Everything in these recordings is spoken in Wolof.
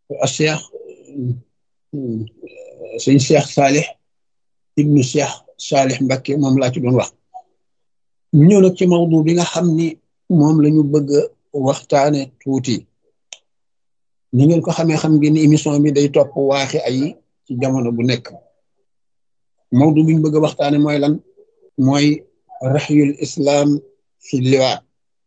a cheikh sëñ Cheikh Salih ibnu Cheikh Salih Mbacké moom laa ci doon wax ñu ñëw nag ci mawdu bi nga xam ni moom la ñu bëgg a waxtaane tuuti ni ngeen ko xamee xam ngeen ni émission bi day topp waaxi ay ci jamono bu nekk mawdu bi ñu bëgg a waxtaane mooy lan mooy raxyul islam fi liwaat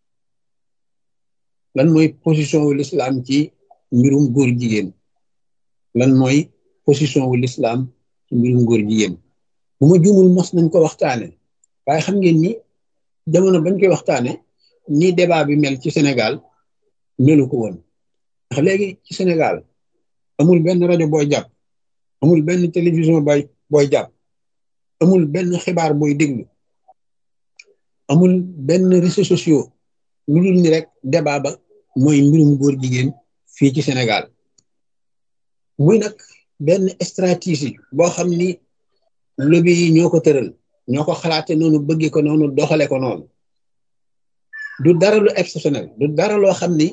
lan mooy position wu l'islam ci mbirum góor jigéen lan mooy position wu l'islam ci mbirum góor jigéen bu ma juumul mos nañ ko waxtaane waaye xam ngeen ni jamono bañ koy waxtaane ni débat bi mel ci Sénégal melu ko woon ndax léegi ci Sénégal amul benn rajo booy jàpp amul benn télévision booy jàpp amul benn xibaar booy déglu amul benn réseaux sociaux lu dul ni rek débat ba mooy mbirum góor jigéen fii ci Sénégal muy nag benn stratégie boo xam ni lobby yi ñoo ko tëral ñoo ko xalaate noonu bëgge ko noonu doxale ko noonu du dara lu exceptionnel du dara loo xam ni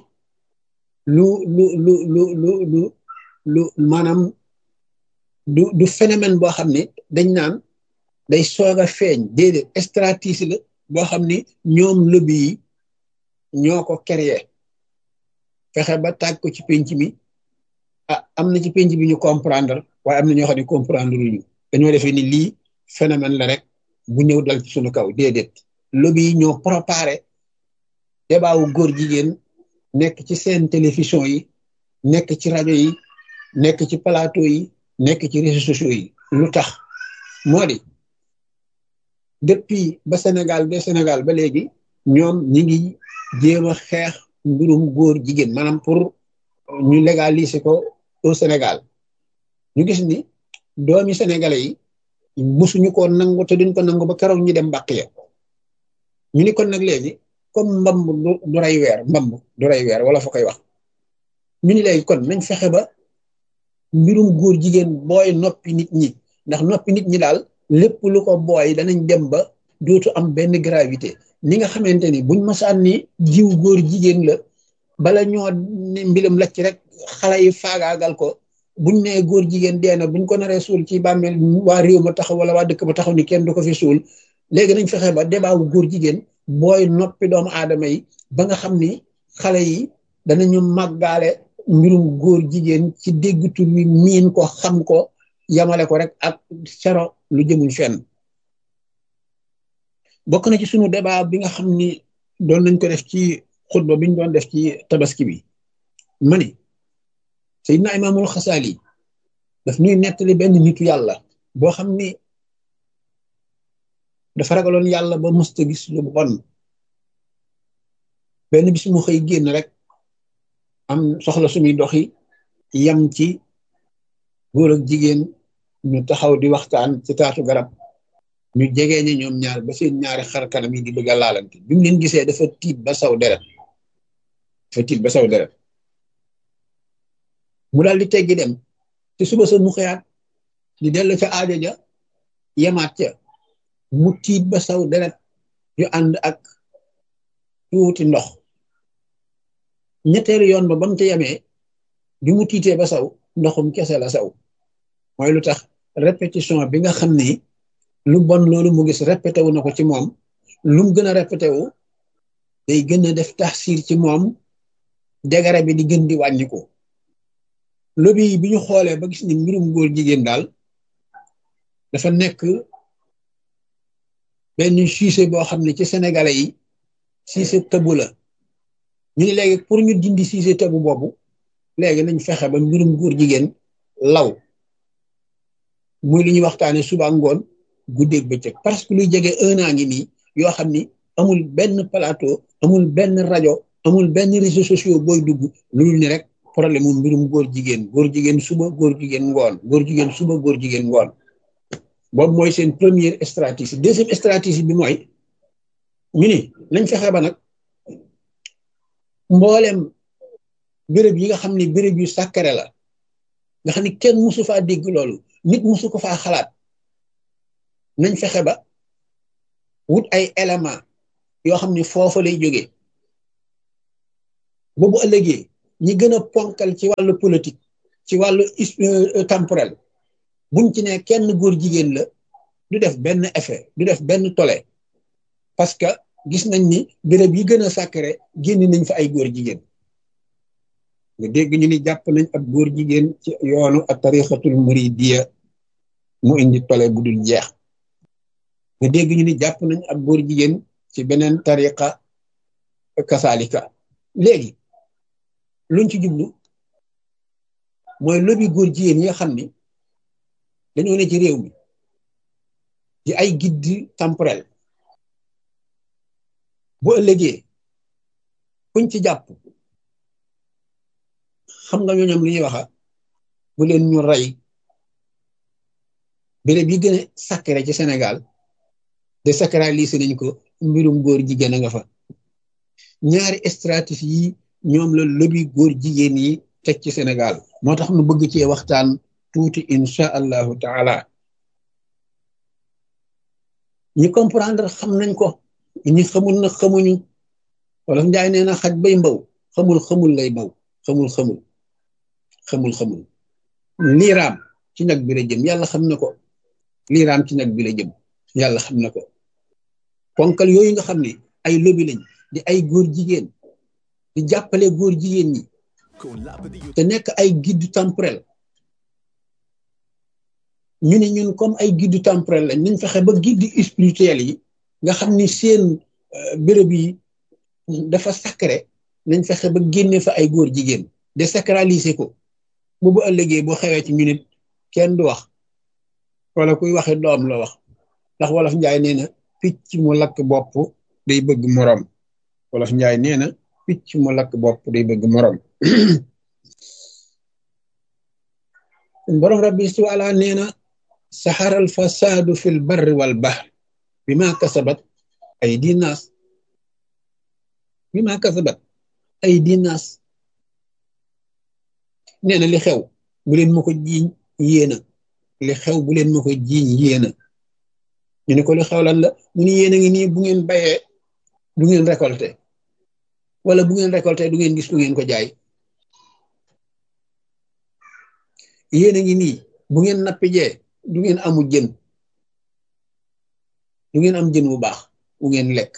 lu maanaam du phénomène boo xam ni dañ naan day soog a feeñ déedéet stratégie la boo xam ni ñoom lobby yi ñoo ko créé fexe ba tàgg ko ci penc mi ah am na ci penc bi ñu comprendre waaye am na ñoo xam ne comprendre luñu dañoo defee ni lii phénomène la rek bu ñëw dal ci suñu kaw déedéet lobby yi ñoo préparé débat wu góor jigéen nekk ci seen télévision yi nekk ci rajo yi nekk ci plateau yi nekk ci réseaux sociaux yi lu tax moo di depuis ba Sénégal ba léegi ñoom ñi ngi jéem a xeex mbirum góor jigéen maanaam pour ñu légaliser ko au Sénégal ñu gis ni doomi sénégalais yi musuñu ko nangu te duñ ko nangu ba keroog ñu dem mbàq ya ñu ni kon nag léegi comme mbamb du rey weer mbamb du rey weer wala fa koy wax ñu ni léegi kon nañ fexe ba mbirum góor jigéen booy noppi nit ñi ndax noppi nit ñi daal lépp lu ko booy danañ dem ba dootu am benn gravité ni nga xamante ni buñ masaan ni jiw góor jigéen la bala ñoo ni mbilam lacc rek xale yi faagaagal ko buñ nee góor jigéen dee na buñ ko naree suul ci bàmmeel waa réew ma taxaw wala waa dëkk ba taxaw ni kenn du ko fi suul léegi nañ fexe ba débat wu góor jigéen booy noppi doomu aadama yi ba nga xam ni xale yi danañu màggaale mbirum góor jigéen ci déggtu wi miin ko xam ko yamale ko rek ak sero lu jëmul fenn bokk na ci sunu débat bi nga xam ni doon nañ ko def ci xutba biñ doon def ci tabaski bi mani Seydina Imaamul Xasaali daf ñuy nettali benn nitu yàlla boo xam ni dafa ragaloon yàlla ba mësta gis lu bon benn bis mu xëy génn rek am soxla suñuy doxi yam ci góor ak jigéen ñu taxaw di waxtaan ci taatu garab ñu jegee ñi ñoom ñaar ba seen ñaari xar kanam yi di bëgg a laalante bi mu leen gisee dafa tiit ba saw deret mu daal di teggi dem te suba sa mu xëyaat di dellu ca aajo ja yemaat ca mu tiit ba saw deret yu ànd ak tuuti ndox ñetteelu yoon ba mu ca yemee bi mu tiitee ba saw ndoxum kese la saw mooy lu tax répétition bi nga xam ni lu bon loolu mu gis répété wu na ko ci moom lu mu gën a répété wu day gën a def taxsiir ci moom degré bi di gën di wàññiku lobby bi ñu xoolee ba gis ni mbirum góor jigéen daal dafa nekk benn sujet boo xam ne ci sénégalais yi sujet tabu la ñu ne léegi pour ñu dindi sujet tabu boobu léegi nañ fexe ba mbirum góor jigéen law muy li ñuy waxtaane suba ngoon guddeeg bëccëg parce que luy jege 1 an ngi nii yoo xam ni amul benn plateau amul benn rajo amul benn réseaux sociaux booy dugg loolu ni rek problème mu mbirum góor jigéen suba góor jigéen ngoon góor jigéen suba góor jigéen ngoon boobu mooy seen première stratégie deuxième stratégie bi mooy ñu ni nañ fexe ba nag mboolem béréb yi nga xam ne béréb yu sàkkare la nga xam ni kenn musu faa dégg loolu nit musu ko faa xalaat nañ fexe ba wut ay élément yoo xam ni foofa lay jógee boobu ëllëgee ñi gën a ponkal ci wàllu politique ci wàllu temporel buñ ci ne kenn góor jigéen la du def benn effet du def benn tole parce que gis nañ ni béréb yi gën a sacré génn nañ fa ay góor jigéen nga dégg ñu ni jàpp nañ ab góor jigéen ci yoonu ak tarixatul muridiya mu indi tole bu dul jeex nga dégg ñu ni jàpp nañ ab góor jigéen ci beneen tariqa kasaalika léegi luñ ci jublu mooy lobi góor jigéen yi nga xam ni dañoo ne ci réew mi di ay guide temporel bu ëllëgee kuñ ci jàpp xam nga ñooñam li ñuy waxa bu leen ñu rey béréb yi gën a sacré ci Sénégal de sacraliser nañ ko mbirum góor jigéen a nga fa ñaari stratégie yi ñoom la lobby góor jigéen yi teg ci Sénégal moo tax nu bëgg cee waxtaan tuuti insha allahu taala ñi comprendre xam nañ ko ñi xamul na xamuñu wala njaay nee na xaj bay mbaw xamul lay mbaw xamul liiraam ci nag bi la jëm yàlla xam na ko liiraam ci nag bi la jëm yàlla xam na ko ponkal yooyu nga xam ne ay lobby lañ di ay góor jigéen di jàppale góor jigéen ñi te nekk ay guide temporel ñu ne ñun comme ay guide temporel lañ nañ fexe ba guide spirituel yi nga xam ni seen béréb yi dafa sacré nañ fexe ba génne fa ay góor jigéen de sacraliser ko bu ëllëgee boo xewee ci ñu nit kenn du wax wala kuy waxe doom la wax ndax wolof njaay nee na picc mu lakk bopp day bëgg morom wolof njaay nee na picc mu lakk bopp day bëgg morom borom rabbi subhanahu nee na saxaral fasaadu fil barri wal bahr bima kasabat aydi naas nee na li xew bu leen ma ko jiiñ yéena li xew bu leen ma ko jiiñ yéena ñu ne ko li xew lan la mu ni yéen a ngi nii bu ngeen bayee du ngeen récolté wala bu ngeen récolté du ngeen gis lu ngeen ko jaay yéen a ngi nii bu ngeen nappi jee du ngeen amu jën du ngeen am jën bu baax bu ngeen lekk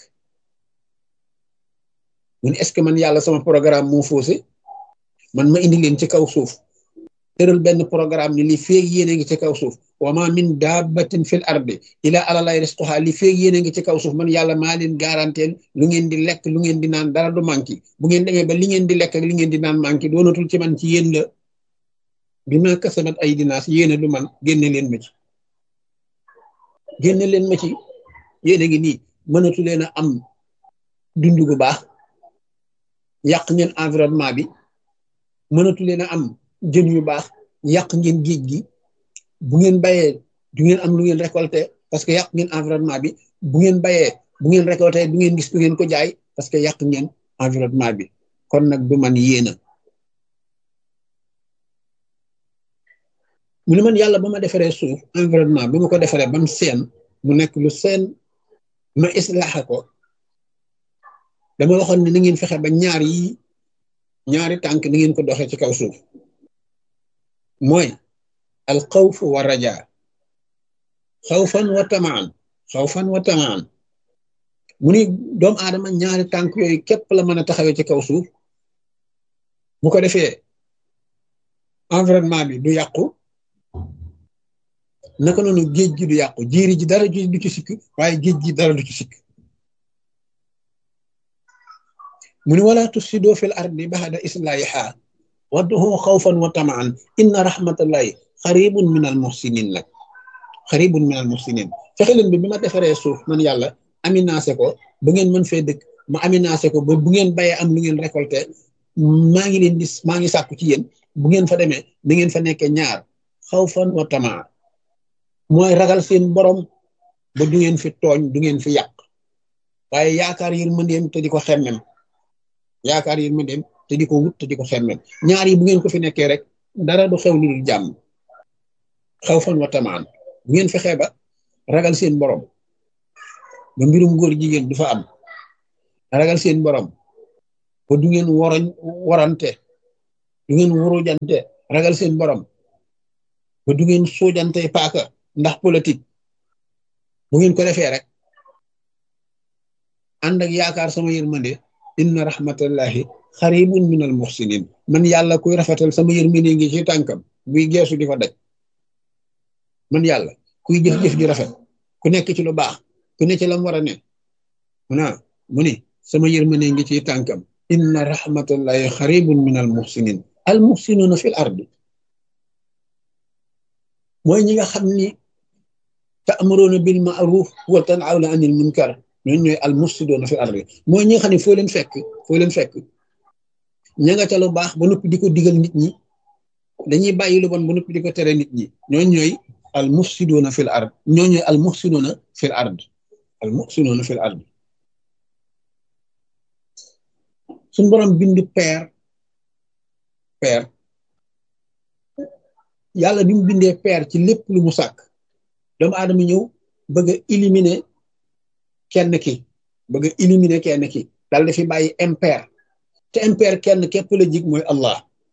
mu ne est-ce que man yàlla sama programme moo faussé man ma indi leen ci kaw suuf tëral benn programme ni li feeg yéen a ngi ci kaw suuf wa ma min dabbatin fil ardi ila ala lay risquha li feeg yéen a ngi ci kaw suuf man yàlla maa leen garanteel lu ngeen di lekk lu ngeen di naan dara du manqué bu ngeen demee ba li ngeen di lekk ak li ngeen di naan manqué doonatul ci man ci yéen la bi ma kasabat ay dinaas yéen a du man génne leen ma ci yéen a ngi nii mënatu leen a am dund gu baax yàq ngeen environnement bi mënatu leen a am jën yu baax yàq ngeen géej gi bu ngeen bayee du ngeen am lu ngeen récolté parce que yàq ngeen environnement bi bu ngeen bayee bu ngeen récolté du ngeen gis lu ngeen ko jaay parce que yàq ngeen environnement bi kon nag du man yéena mu ne man yàlla ba ma defaree suuf environnement bi ma ko defaree ba mu seen mu nekk lu seen ma islaaxa ko dama waxoon ne na ngeen fexe ba ñaari tànk ni ngeen ko doxee ci kaw suuf mooy al xawf wa raja xawfan wa tamaan mu ni doomu aadama ñaari tànk yooyu képp la mën a taxawee ci kaw suuf bu ko defee environnement bi du yàqu naka noonu géej gi du yàqu jiiri ji dara du ci sikk waaye géej gi dara du ci sikk mu ni wala tufsidu fil ardi ba'da islahiha wad'uhu khawfan wa tama'an inna rahmatallahi qaribun minal muhsinin nag qaribun minal muhsinin fexe leen bi ma defaree suuf man yàlla aménagé ko ba ngeen mën fee dëkk ma aménagé ko ba bu ngeen bayee am lu ngeen récolté maa ngi sàkku ci yéen bu ngeen fa demee na ngeen fa nekkee ñaar xawfan wa tamaa mooy ragal seen borom ba du ngeen fi tooñ du ngeen fi yàq waaye yaakaar yërmandeem te di ko xemmem yaakaar yërmandeem te di ko wut te di ko xemmem ñaar yi bu ngeen ko fi nekkee rek dara du xew lu dul jàmm xawfan wa tamaan bu ngeen fexee ba ragal seen borom ba mbirum góor jigéen du fa am ragal seen borom ba du ngeen warante du ngeen wurujante ragal seen borom ba du ngeen soojante paaka ndax politique bu ngeen ko defee rek ànd ak yaakaar sama yërmande inna rahmatallahi xaribun minal muhsinin man yàlla kuy rafetal sama yërmande ngi ci tànkam buy geesu di fa daj man yàlla kuy jëf-jëf ju rafet ku nekk ci lu baax ku nekk ci lam war a ne mu ni sama yërmande ngi ci tànkam inna rahmatallahi xaribun minal muhsinin al muhsinuna fil ardi mooy ñi nga xam ni ta'muruna bil ma'ruf wa tanhawna anil munkar ñooñu ñooy al mufsiduna fil ardi mooy ñi nga xam ne foo leen fekk ña nga ca lu baax ba noppi di ko digal nit ñi dañuy bàyyi lu bon ba noppi di ko tere nit ñi ñooñu ñooy al mufsiduna fil ard ñooñu ñooy al muhsinuna fil ard al muhsinuna fil ard suñ borom bind peer yàlla bi mu bindee peer ci lépp lu mu sàkk doomu aadama ñëw bëgg a éliminer kenn ki daal dafi bàyyi impair te impair kenn képp la jig mooy Allah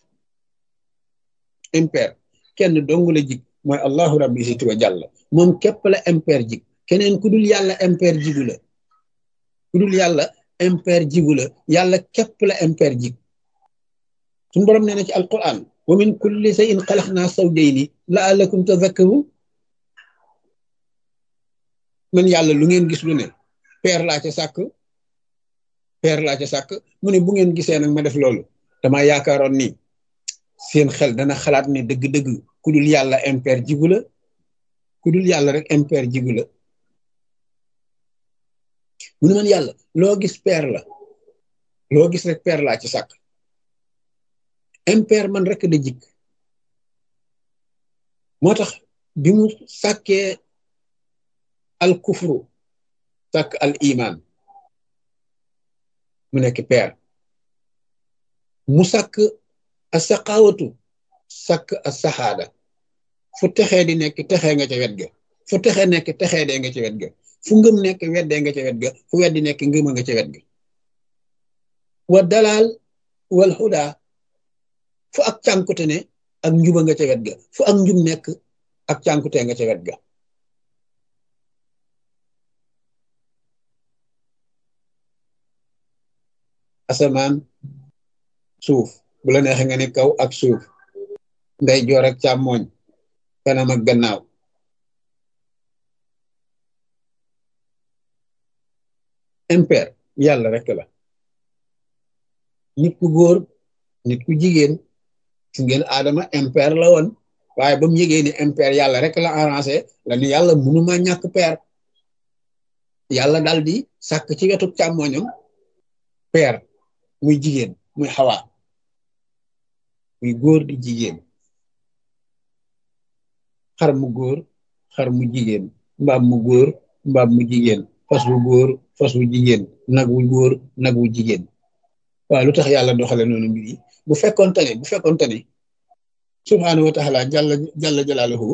impair kenn dong la jig mooy Allahu rabbi siti wa jàlla moom képp la impair jig keneen ku dul yàlla impair jigu la yàlla képp la impair jig suñu borom nee na ci alquran wa min kulli shay'in xalaqnaa zawjayni la'allakum tadhakkarun man yàlla lu ngeen gis lu ne peer laa ca sàkk mu ne bu ngeen gisee nag ma def loolu dama yaakaaroon ni seen xel dana xalaat ne dëgg-dëgg ku dul yàlla impair jigu la ku dul yàlla rek impair jigu la mu ne man yàlla loo gis peer la loo gis rek peer laa ci sàkk impair man rek da jik moo tax bi mu sàkkee al kufru sàkk al iman mu nekk peer mu sàkk a saqawatu sàkk a saxaada fu texee di nekk texee nga ca wet ga fu texe nekk texee dee nga ca wet ga fu ngëm nekk weddee nga ca wet ga fu weddi nekk ngëma nga ca wet ga wa dalal wal huda fu ak cànkute ne ak njuba nga ca wet ga fu ak njub nekk ak cànkute nga ca wet ga asamaan suuf bu la neexee nga ne kaw ak suuf nday joor ak càmmooñ kanam ak gannaaw impair yàlla rek la nit ku góor nit ku jigéen ci ngeen aadama impair la woon waaye ba mu yëgee ni impair yàlla rek la arrangé la ni yàlla mënuma ñàkk peer yàlla daal di sàkk ci wetu càmmooñam peer muy jigéen muy xawaa muy góor di jigéen xar mu góor xar mu jigéen mbaam mu góor mbaam mu jigéen fas wu góor fas wu jigéen nag wu góor nag wu jigéen waaw lu tax yàlla doxale noonu mbir yi bu fekkoonte ne subhaanahu wa taala jalla jalaaluhu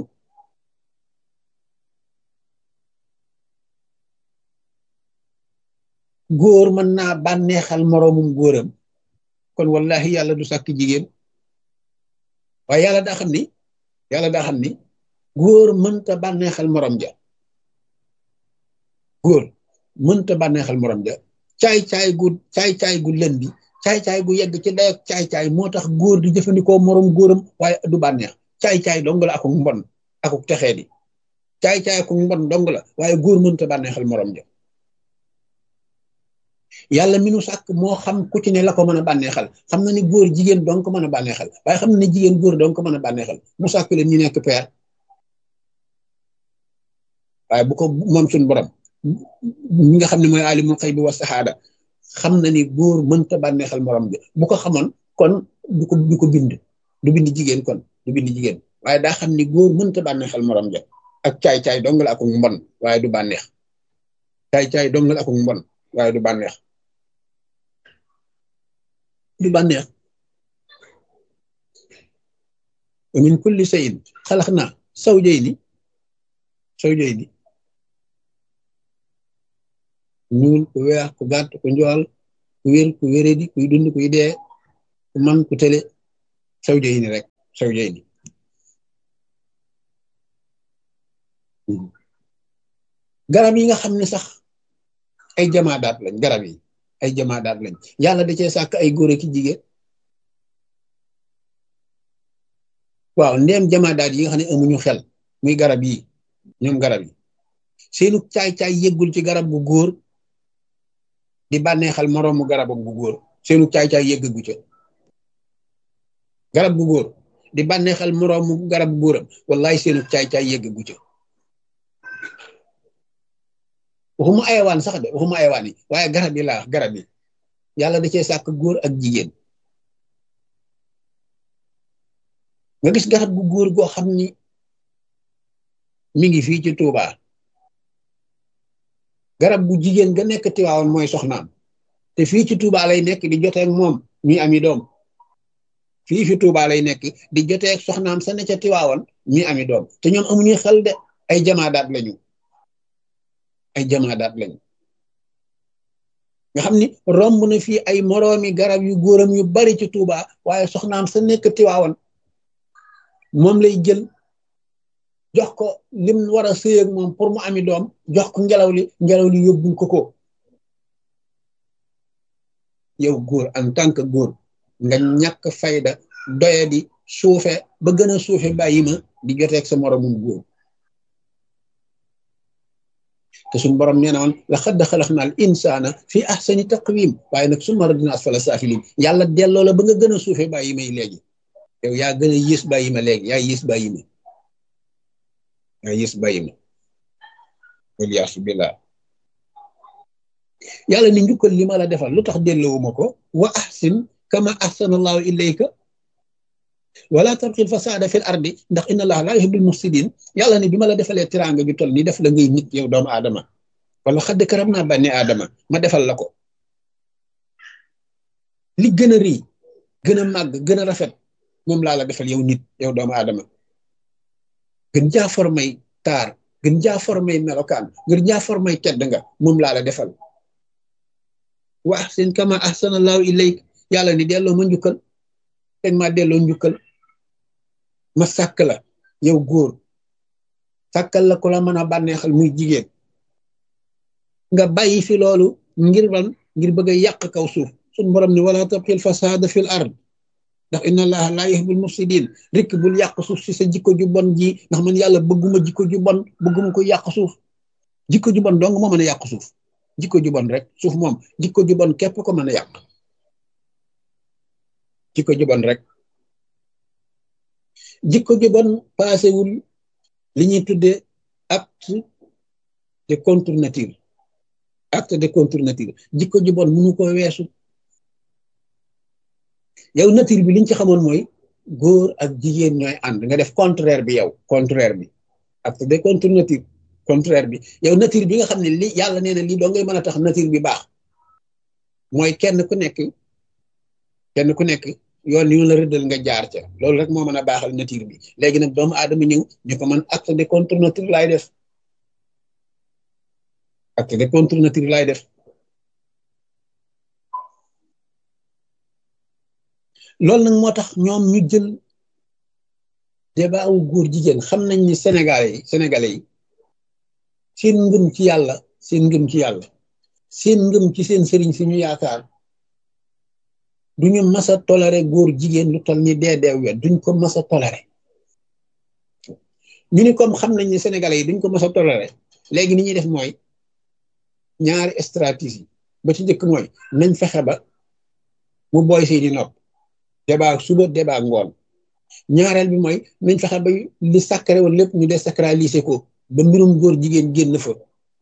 góor mën naa bànneexal moroomum góoram kon wallahi yàlla du sàkk jigéen waaye yàlla daa xam ni góor mënta bànneexal morom ja góor mënta bànneexal morom ja caay-caay gu lën bi caay-caay gu yegg ci dayoog caay-caay moo tax góor di jëfandikoo morom góoram waaye du bànneex caay-caay dong la akuk mbon akuk texee di caay-caay akuk mbon dong la waaye góor mënta bànneexal morom ja yàlla mi nu sàkk moo xam ku ci ne la ko mën a bànneexal xam na ni góor jigéen dong ko mën a bànneexal waaye xam na ne jigéen góor dong ko mën a bànneexal mu sàkk leen ñu nekk peer waaye bu ko moom suñ borom ñi nga xam ne mooy alimul xaybi wa saxaada xam na ni góor mënta bànneexal morom bi bu ko xamoon kon du ko bind du bind jigéen kon du bind jigéen waaye daa xam ni góor mënta bànneexal morom ja ak caay-caay dong la akuk mbon waaye du bànneex caay-caay dong la akuk mbon waaye du bànneex wa min kulli shay'in xalaqnaa zawjayni ñuul ku weex ku gàtt ku njool ku wér ku wéredi kuy dund kuy dee ku man ku tële zawjayni rek zawjayni garab yi nga xam ne sax ay jamaadaat lañ, garab yi ay jamaadaat lañ, yàlla da cee sàkk ay góor ak jigéen. waaw ndéem jamaadaat yi nga xam ne amuñu xel muy garab yi, ñoom garab yi seenu caay-caay yëggul ci garab gu góor di bànneexal moroomu garabam gu góor, seenu caay-caay yëggagu ca. garab gu góor di bànneexal moroomu garab gu góoram, wallahi seenu caay-caay yëggagu ca. waxuma ayawaan sax de, waxuma ayawaan yi waaye garab yi laa wax, garab yi yàlla da cee sàkk góor ak jigéen. nga gis garab gu góor goo xam ni mi ngi fii ci Touba, garab gu jigéen ga nekk Tiwaawan mooy soxnaam, te fii ci Touba lay nekk di jotee ak moom ñuy ami doom. fii fi Touba lay nekk di jotee ak soxnaam sa ne ca Tiwaawan ñuy ami doom, te ñoom amuñuy xel de, ay jamaadaat lañu, ay jamaadaat lañu. nga xam ni romb na fii ay moroomi garab yu góoram yu bari ci Touba, waaye soxnaam sa nekk Tiwaawan moom lay jël jox ko lim war a sëy ak moom pour mu ami doom, jox ko ngelaw li yóbbul ko ko. yow góor en tant que góor nga ñàkk fayda, doye di suufe ba gën a suufe bàyyi ma di joteeg sa moromum góor. te suñ borom nee na woon laqad xalaqnal insaana fi ahsani taqwim, waaye nag summa radadnaahu asfala saafiliin, yàlla delloo la ba nga gën a suufe bàyyi may léegi. yow yaa gën a yées bàyyi ma léegi, yaa yées bàyyi ma, yaa yées bàyyi ma. waliyaasu billah. yàlla ni njukkal li ma la defal lu tax delloowuma ko, wa ahsin kama ahsana allahu ilayka wala tabxil fasada fil ardi ndax inna allaha la yuhibbul mufsidin. yàlla ni bi ma la defalee tiraanga ju toll ni def la ngay nit yow doomu aadama, wala xadd karam naa bànni aadama, ma defal la ko li gën a rëy, gën a màgg, gën a rafet, moom laa la defal yow nit, yow doomu aadama. gën jaa formay taar, gën jaa formay melokaan, gën jaa formay tedd nga, moom laa la defal. wa ahsin kama ahsana allahu ilayk, yàlla ni delloo ma njukkal, teg ma delloo njukkal. ma sàkk la yow góor, sàkkal la ku la mën a bànneexal muy jigéen, nga bàyyi fi loolu ngir ban, ngir bëgg a yàq kaw suuf. suñ borom ni wala tabxil fasada fil ard ndax inna allaha la yuhibbul mufsidin, rikk bul yàq suuf si sa jikko ju bon ji, ndax man yàlla bëgguma jikko ju bon, bëgguma ko yàq suuf. jikko ju bon dong moo mën a yàq suuf, jikko ju bon rek. suuf moom jikko ju bon képp ko mën a yàq, jikko ju bon rek. jikko ju bon paasewul li ñuy tuddee acte de contre nature, acte de contre nature, jikko ju bon mënu ko weesu. yow nature bi liñ ci xamoon mooy góor ak jigéen ñooy ànd, nga def contraire bi, yow contraire bi, acte de contre nature, contraire bi. yow nature bi nga xam ne li yàlla nee na lii doo ngay mën a tax nature bi baax, mooy kenn ku nekk yoon ni ñu la rëddal nga jaar ca, loolu rek moo mën a baaxal nature bi. léegi nag doomu aadama ñëw ñu ko mën acte de contre nature laay def, acte de contre nature laay def. loolu nag moo tax ñoom ñu jël débat wu góor jigéen. xam nañ ni sénégalais yi seen ngëm ci yàlla, seen ngëm ci seen sëriñ si ñu yaakaar, duñu mas a toléré góor jigéen lu toll ni deedeew wet, duñ ko mas a toléré. ñu ni comme xam nañ ni sénégalais yi duñ ko mas a toléré, léegi ni ñuy def mooy ñaari stratégie. ba ci njëkk mooy nañ fexe ba mu booy seeni nopp, débat suba débat ngoon. ñaareel bi mooy nañ fexe ba li sacré woon lépp ñu désacraliser ko, ba mbirum góor jigéen génn fa.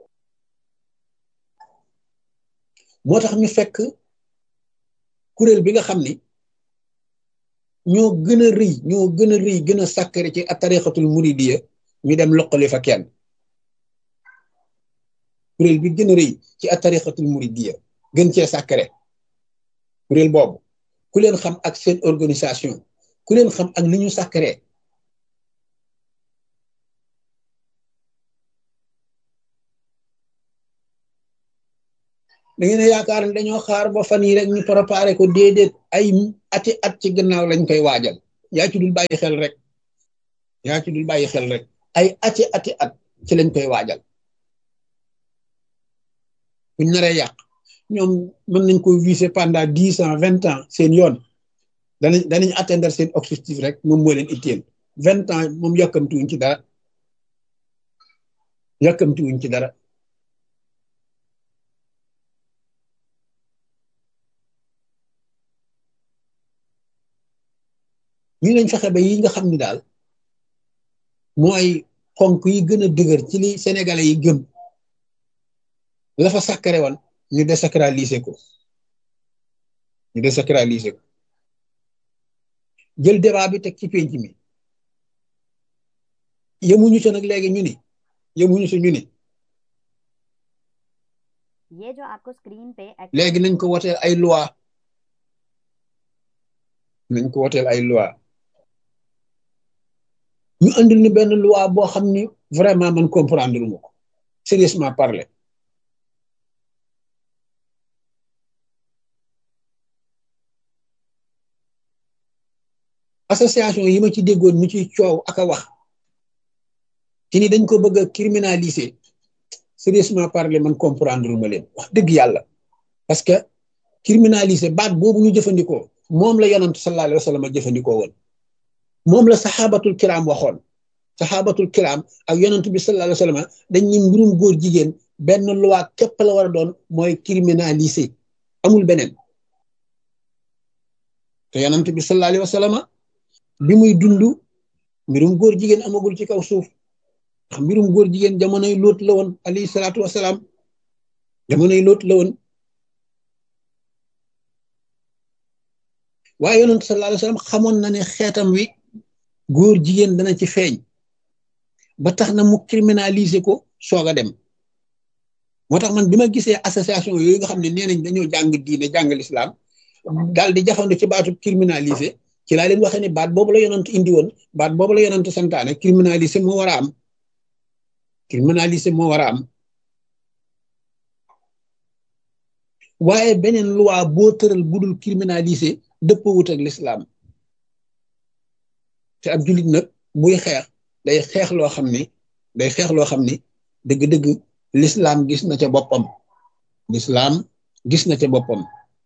moo tax ñu fekk kuréel bi nga xam ni ñoo gën a rëy gën a sacré ci tariqatul muridiyya, ñu dem loqali fa kenn. kuréel bi gën a rëy ci tariqatul muridiyya gën cee sacré, kuréel boobu ku leen xam ak seen organisation, ku leen xam ak li ñu sacré, da ngeen a yaakaar ne dañoo xaar ba fan yi rek ñu préparé ko. déedéet, ay ati at ci gannaaw lañ koy waajal. yaa ci dul bàyyi xel rek yaa ci dul bàyyi xel rek ay ati at ci lañ koy waajal buñ naree yàq ñoom mën nañ ko viser pendant 10 ans 20 ans seen yoon danañ atteindre seen objectif rek moom moo leen itteel 20 ans moom yàkkamtiwuñ ci dara yàkkamtiwuñ ci dara ñu lañ fexe ba yi nga xam ni daal mooy xonk yi gën a dëgër ci li sénégalais yi gëm la fa sacré woon ñu désacraliser ko ñu désacraliser ko jël débat bi teg ci penc mi yemuñu ci nag léegi ñu ni yemuñu ci ñu ni léegi nañ ko woteel ay loi nañ ko woteel ay loi ñu andil ni benn loi boo xam ni vraiment man comprendre lu ma ko sérieusement parler association yi ma ci déggoon ñu ci coow ak a wax ci ni dañ ko bëgg a criminaliser sérieusement parler man comprendre lu ma leen wax dëgg yàlla parce que criminaliser baat boobu ñu jëfandikoo moom la yonent sallallahu alayhi wa sallam jëfandikoo woon moom la saxaabatul kiram waxoon saxaabatul kiram ak yonent bi sallallahu alayhi wa sallam dañ ni mbirum góor jigéen benn loi képp la war a doon mooy criminaliser amul beneen te yonent bi sallallahu alayhi wa sallam bi muy dund mbirum góor jigéen amagul ci kaw suuf ndax mbirum góor jigéen jamonoy Lóot la woon alayhi salaatu wasalaam jamonoy Lóot la woon waaye yonent sallallahu alayhi wa sallam xamoon na ne xeetam wi góor jigéen dana ci feeñ ba tax na mu criminaliser ko soog a dem moo tax man bi ma gisee association yooyu nga xam ne nee nañ dañoo jàng diine jàng lislaam daal di jafandu ci baatu criminaliser ci laa leen waxee ne baat boobu la yonent indi woon baat boobu la yonent santaane criminaliser moo war a am criminaliser moo war a am waaye beneen loi boo tëral budul criminaliser dëppwut ak lislaam te ab jullit nag buy xeex day xeex loo xam ni dëgg-dëgg lislaam gis na ca boppam lislaam gis na ca boppam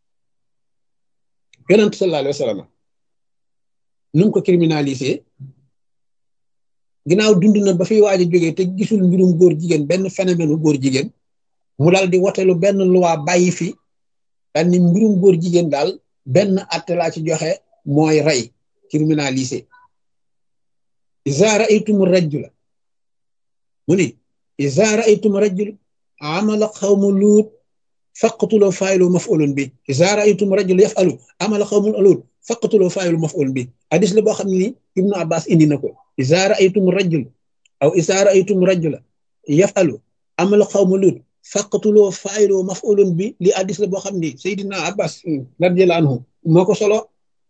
yonent sallallahu alayhi wa sallam nu mu ko criminaliser ginnaaw dund na ba fiy waaj a jógee te gisul mbirum góor jigéen benn phénomène góor jigéen mu daal di wotelu benn loi bàyyi fi daal ni mbirum góor jigéen daal benn atte laa ci joxe mooy rey criminaliser iza ra'aytum rajula mu ni iza ra'aytum rajul amala xawmu luut faqtuloo faayilu maf'ulun bi iza ra'aytum rajul yaf'alu amala xawmu luut faqtuloo faayilu maf'ulun bi hadis la boo xam ne ni Ibnu Abbas indi na ko iza ra'aytum rajul aw iza ra'aytum rajula yaf'alu amala xawmu luut faqtuloo faayilu maf'ulun bi li hadis la boo xam ne Seydina Abbas radiyallahu anhu moo ko solo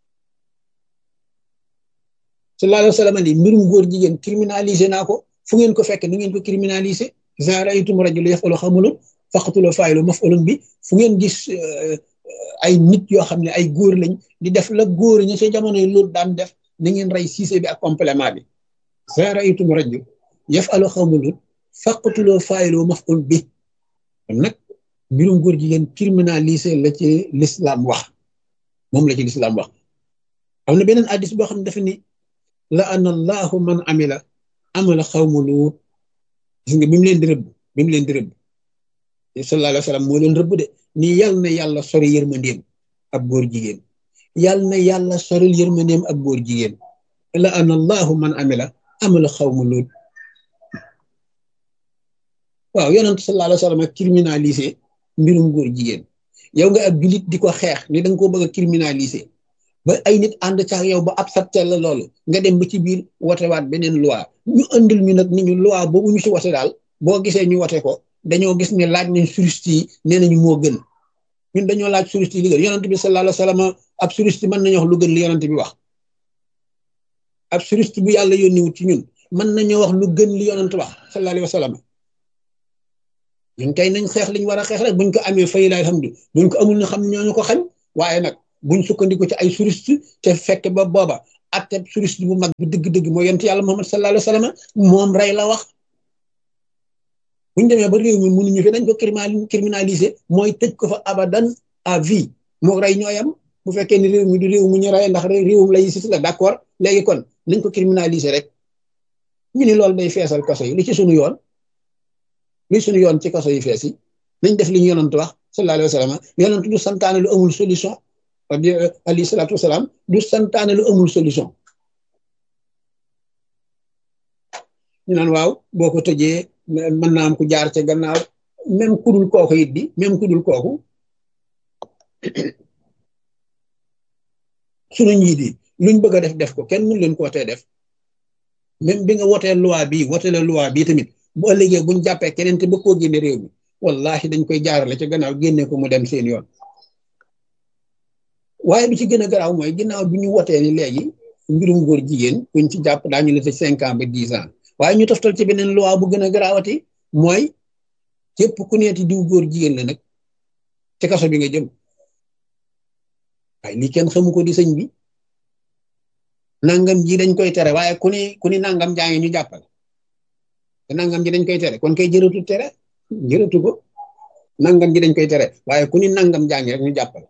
sallallahu alayhi wa sallam ni mbirum góor jigéen criminalisé naa ko fu ngeen ko fekk ni ngeen ko criminalisé iza ra'aytum rajula yaf'alu xamulun faqtuloo faa'ilu maf'ulun bi fu ngeen gis ay nit yoo xam ne ay góor lañ di def la góor ñi ci jamono yi loolu daan def na ngeen rey siise bi ak complément bi iza ra'aytum rajula yaf'alu xamulun faqtuloo faa'ilu maf'ul bi kon nag mbirum góor jigéen criminalisé la ci l'islam wax moom la ci l'islam wax am na beneen hadis boo xam ne dafa ni la ana allahu man amila amala xawmu luut gis nga bi mu leen di rëbb sallallahu alayhi wa sallam moo leen rëbb de ni yal na yàlla sori yërmandeem ab góor jigéen yal na yàlla sori yërmandeem ab góor jigéen la ana allahu man amila amala xawmu luut waaw yonent sallallahu alayhi wa sallam criminalisé mbirum góor jigéen yow nga ab julit di ko xeex ni da nga koo bëgg a criminalisé ba ay nit ànd ca yow ba ab sattel la loolu nga dem ba ci biir wotewaat beneen loi ñu andil ñu nag ni ñu loi boobu ñu ci wote daal boo gisee ñu wote ko dañoo gis ne laaj nañ juriste yi nee nañu moo gën ñun dañoo laaj juriste yi li gën yonent bi sallallahu alayhi wa sallam ab juriste mën nañu wax lu gën li yonent bi wax ab juriste bu yàlla yónniwut ci ñun mën nañoo wax lu gën li yonent wax sallallahu alayhi wa sallam ñun kay nañ xeex liñ war a xeex rek buñ ko amee fay laay alhamdu buñ ko amul na xam ñooñu ko xañ waaye nag buñ sukkandiku ci ay juriste te fekk ba booba atteb juriste bu mag bi dëgg-dëgg mooy yonent yàlla Muhammad sallallahu alayhi wa sallam moom rey la wax buñu demee ba réew mi mënuñu fi dañ ko criminaliser mooy tëj ko fa abadan à vie moo rey ñooyam bu fekkee ni réew mi du réew mu ñu rey ndax réewum laïcité la d'accord léegi kon nañ ko criminaliser rek ñu ni loolu day feesal kaso yi li ci sunu yoon li sunu yoon ci kaso yi fees yi nañ def li ñu yonent wax sallallahu alayhi wa sallam yonent du santaane lu amul solution alayhi salaatu wasalaam du santaane lu amul solution ñu naan waaw boo ko tëjee mën naa am ku jaar ca gannaaw même ku dul kooku it bi même ku dul kooku sunu njiit yi luñ bëgg a def ko kenn mënu leen ko tee def même bi nga wotee loi bii wote la loi bii tamit bu ëllëgee buñ jàppee keneen te ba koo génne réew mi wallahi dañ koy jaarale ca gannaaw génne ko mu dem seen yoon waaye bi ci gën a garaaw mooy ginnaaw bi ñu wotee ni léegi mbirum góor jigéen kuñ ci jàpp daañu la tëj 5 ans ba 10 ans waaye ñu toftal ci beneen loi bu gën a garaawati mooy képp ku neeti diw góor jigéen la nag ci kaso bi nga jëm waaye lii kenn xamu ko di sëñ bi nangam ji dañ koy tere waaye ku ni nangam jaa ngi ñu jàppal te nangam ji dañ koy tere kon kay jërëtu tere jërëtu ko nangam ji dañ koy tere waaye ku ni nangam jaa ngi rek ñu jàppal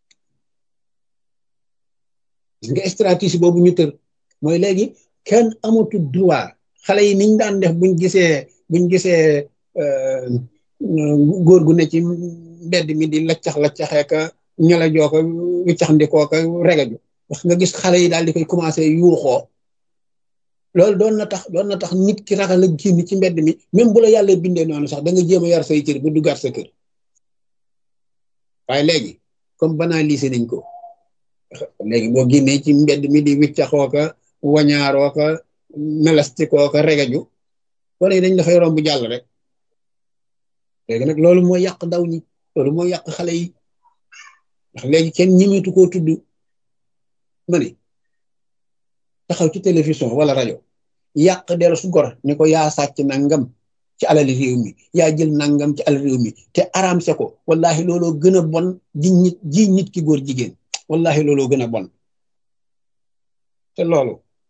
gis nga stratégie boobu ñu tër mooy léegi kenn amatu droit xale yi niñ daan def buñ gisee góor gu ne ci mbedd mi di laccaxee ka ñala joo ko wiccax ndikoo ka regaju wax nga gis xale yi daal di koy commencé yuuxoo loolu doon na tax nit ki ragal a génn ci mbedd mi même bu la yàlla bindee noonu sax da nga jéem a yar say cër bu duggaat sa kër waaye léegi comme banalisé nañ ko léegi boo génnee ci mbedd mi di wiccaxoo ka wañaaroo ka melastikoo ka regaju wala yi dañ dafay romb jàll rek léegi nag loolu mooy yàq ndaw ñi loolu mooy yàq xale yi ndax léegi kenn ñimitu koo tudd ma ne taxaw ci télévision wala rajo yàq dellu su gor ni ko yaa sàcc nangam ci alali réew mi yaa jël nangam ci alali réew mi te aramse ko wallahi looloo gën a bon ji nit ki góor jigéen wallahi looloo gën a bon te loolu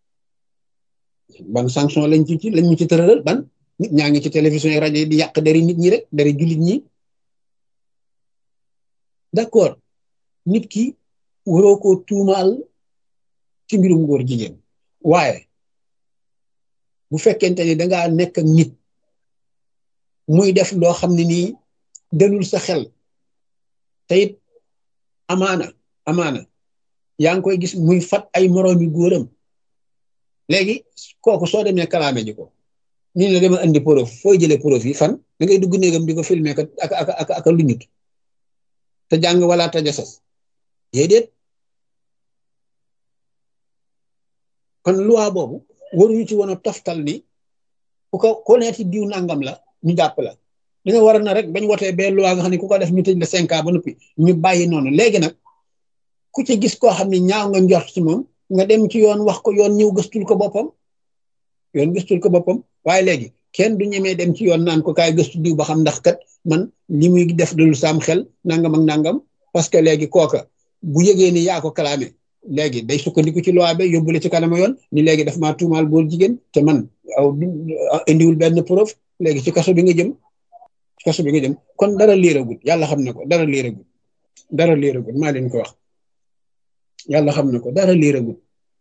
ban sanction lañ ñu ci tëralal ban nit ñaa ngi ci télévision yi rajo yi di yàq dari nit ñi rek dari jullit ñi d'accord nit ki waroo ko tuumaal ci mbirum góor jigéen waaye bu fekkente ni dangaa nekk ak nit muy def loo xam ne nii delul sa xel te it amaana yaa ngi koy gis muy fat ay moroomi góoram léegi kooku soo demee kalaame ji ko ñu ne dama andi preuve fooy jëlee preuve yi fan da ngay dugg néegam di ko filmer ak lu ñut te jàng wala te jasas déedéet kon loi boobu waruñu ci woon a toftal ni ku neeti diw nangam la ñu jàpp la dina war na rek bañ wotee bee loi nga xam ne ku ko def ñu tëj la 5 ans ba noppi ñu bàyyi noonu léegi nag ku ci gis koo xam ne ñaaw nga njort ci moom nga dem ci yoon wax ko yoon ñëw gëstul ko boppam waaye léegi kenn du ñemee dem ci yoon naan ko kaay gëstu diw ba xam ndax kat man li muy def dul saam xel nangam ak nangam parce que léegi kooka bu yëgee ni yaa ko kalaame léegi day sukkandiku ci loi bi yóbbule ci kanama yoon ni léegi daf maa tuumaal góor jigéen te man indiwul benn preuve léegi ci kaso bi nga jëm kon dara leeragut yàlla xam na ko dara leeragut maa leen ko wax yàlla xam na ko dara leeragut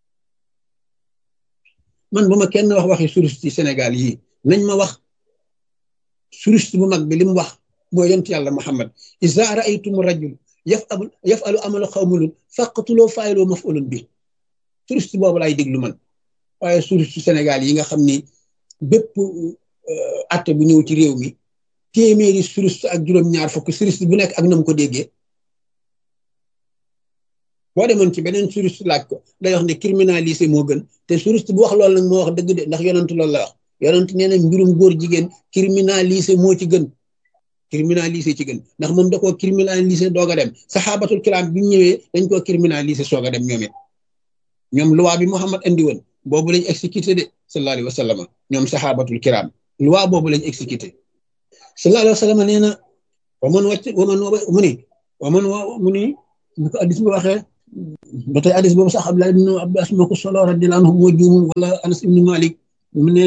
man bu ma kenn wax waxi juriste ci Sénégal yii nañ ma wax juriste bu mag bi li mu wax mooy yonent yàlla Muhammad iza ra'aytum rajul yafalu amala xawmulun faqtuloo faayiloo maf'ulun bi juriste boobu laay déglu man waaye juriste Sénégal yi nga xam ni bépp atte bu ñëw ci réew mi téeméeri juriste ak juróom-ñaar fukk juriste bu nekk ak nam ko déggee boo demoon ci beneen juriste laaj ko day wax ne criminalisé moo gën te juriste bu wax loolu nag moo wax dëgg de ndax yonent loolu la wax yonent nee na mbirum góor jigéen criminalisé moo ci gën ndax moom da koo criminalisé doog a dem saxaabatul kiram bi ñëwee dañ koo criminalisé soog a dem ñoom it ñoom loi bi Muhammad andi woon boobu lañ exécuté de sallallahu alayhi wa sallam ñoom saxaabatul kiram loi boobu lañ exécuté sallallahu alayhi wa sallam nee na mu ni bu ko addis bi waxee ba tey hadis boobu sax Abdullah ibn Abbas moo ko solo radiyallahu anhu moo juumul wala Anas ibn Malik mu ne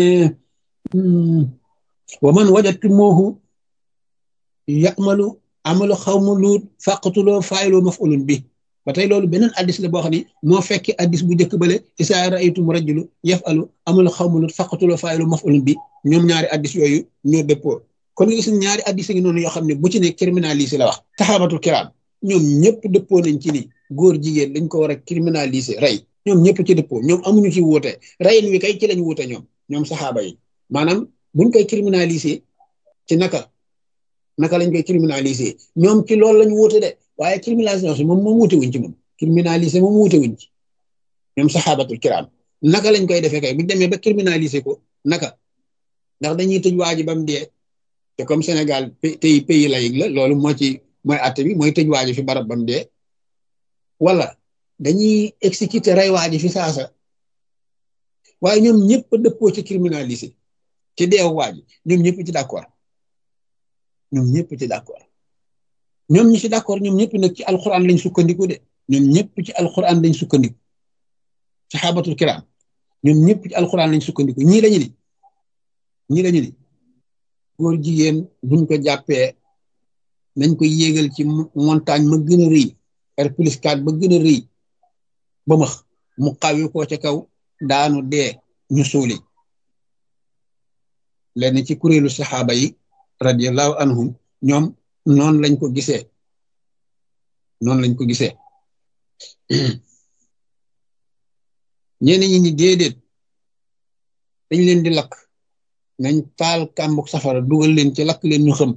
wa man wajadtumuhu ya'malu amalu xawma luut faqtuloo faa'iloo maf'ulun bi ba tey loolu beneen addis la boo xam ne moo fekki addis bu njëkk bale isaa ra'aytum rajulu yaf'alu amalu xawma luut faqtuloo faa'iloo maf'ulun bi ñoom ñaari addis yooyu ñoo dëppoo kon gis ñaari addis yi noonu yoo xam ne bu ci ne criminalisé la wax saxaabatul kiraam ñoom ñëpp dëppoo nañ ci ni góor jigéen dañ ko war a criminalisé rey ñoom ñëpp ci dëppoo ñoom amuñu ci wuute reyin wi kay ci lañ wuute ñoom saxaaba yi maanaam buñ koy criminalisé ci naka lañ koy criminalisé ñoom ci loolu lañ wuute de waaye criminalisation moom wuute wuñ ci moom criminalisé moom wuute wuñ ci ñoom saxaabatul kiraam naka lañ koy defee kay buñ demee ba criminalisé ko naka ndax dañuy tëj waa ji ba mu dee te comme Sénégal pays laïque la loolu mooy àtte bi mooy tëj waa ji fi barab ba mu dee wala dañuy exécuter rey waa ji fi saasa waaye ñoom ñëpp dëppoo ci criminalisé ci deew waa ji ñoom ñëpp ci d'accord ñoom ñëpp ci d'accord ñoom ñi ci d'accord ñoom ñëpp nag ci alquran lañ sukkandiku de ñoom ñëpp ci alquran lañ sukkandiku saxaabatul kiram ñoom ñëpp ci alquran lañ sukkandiku ñii lañu ni góor jigéen buñ ko jàppee nañ ko yéegal ci montagne ma gën a rëy R+4 ba gën a rëy ba max mu xawi ko ca kaw daanu dee ñu suuli lenn ci kuréelu saxaaba yi radiyallahu anhum ñoom noonu lañ ko gisee ñenn ñi ni déedéet dañ leen di lakk nañ taal kàmbuk safara dugal leen ci lakk leen ñu xam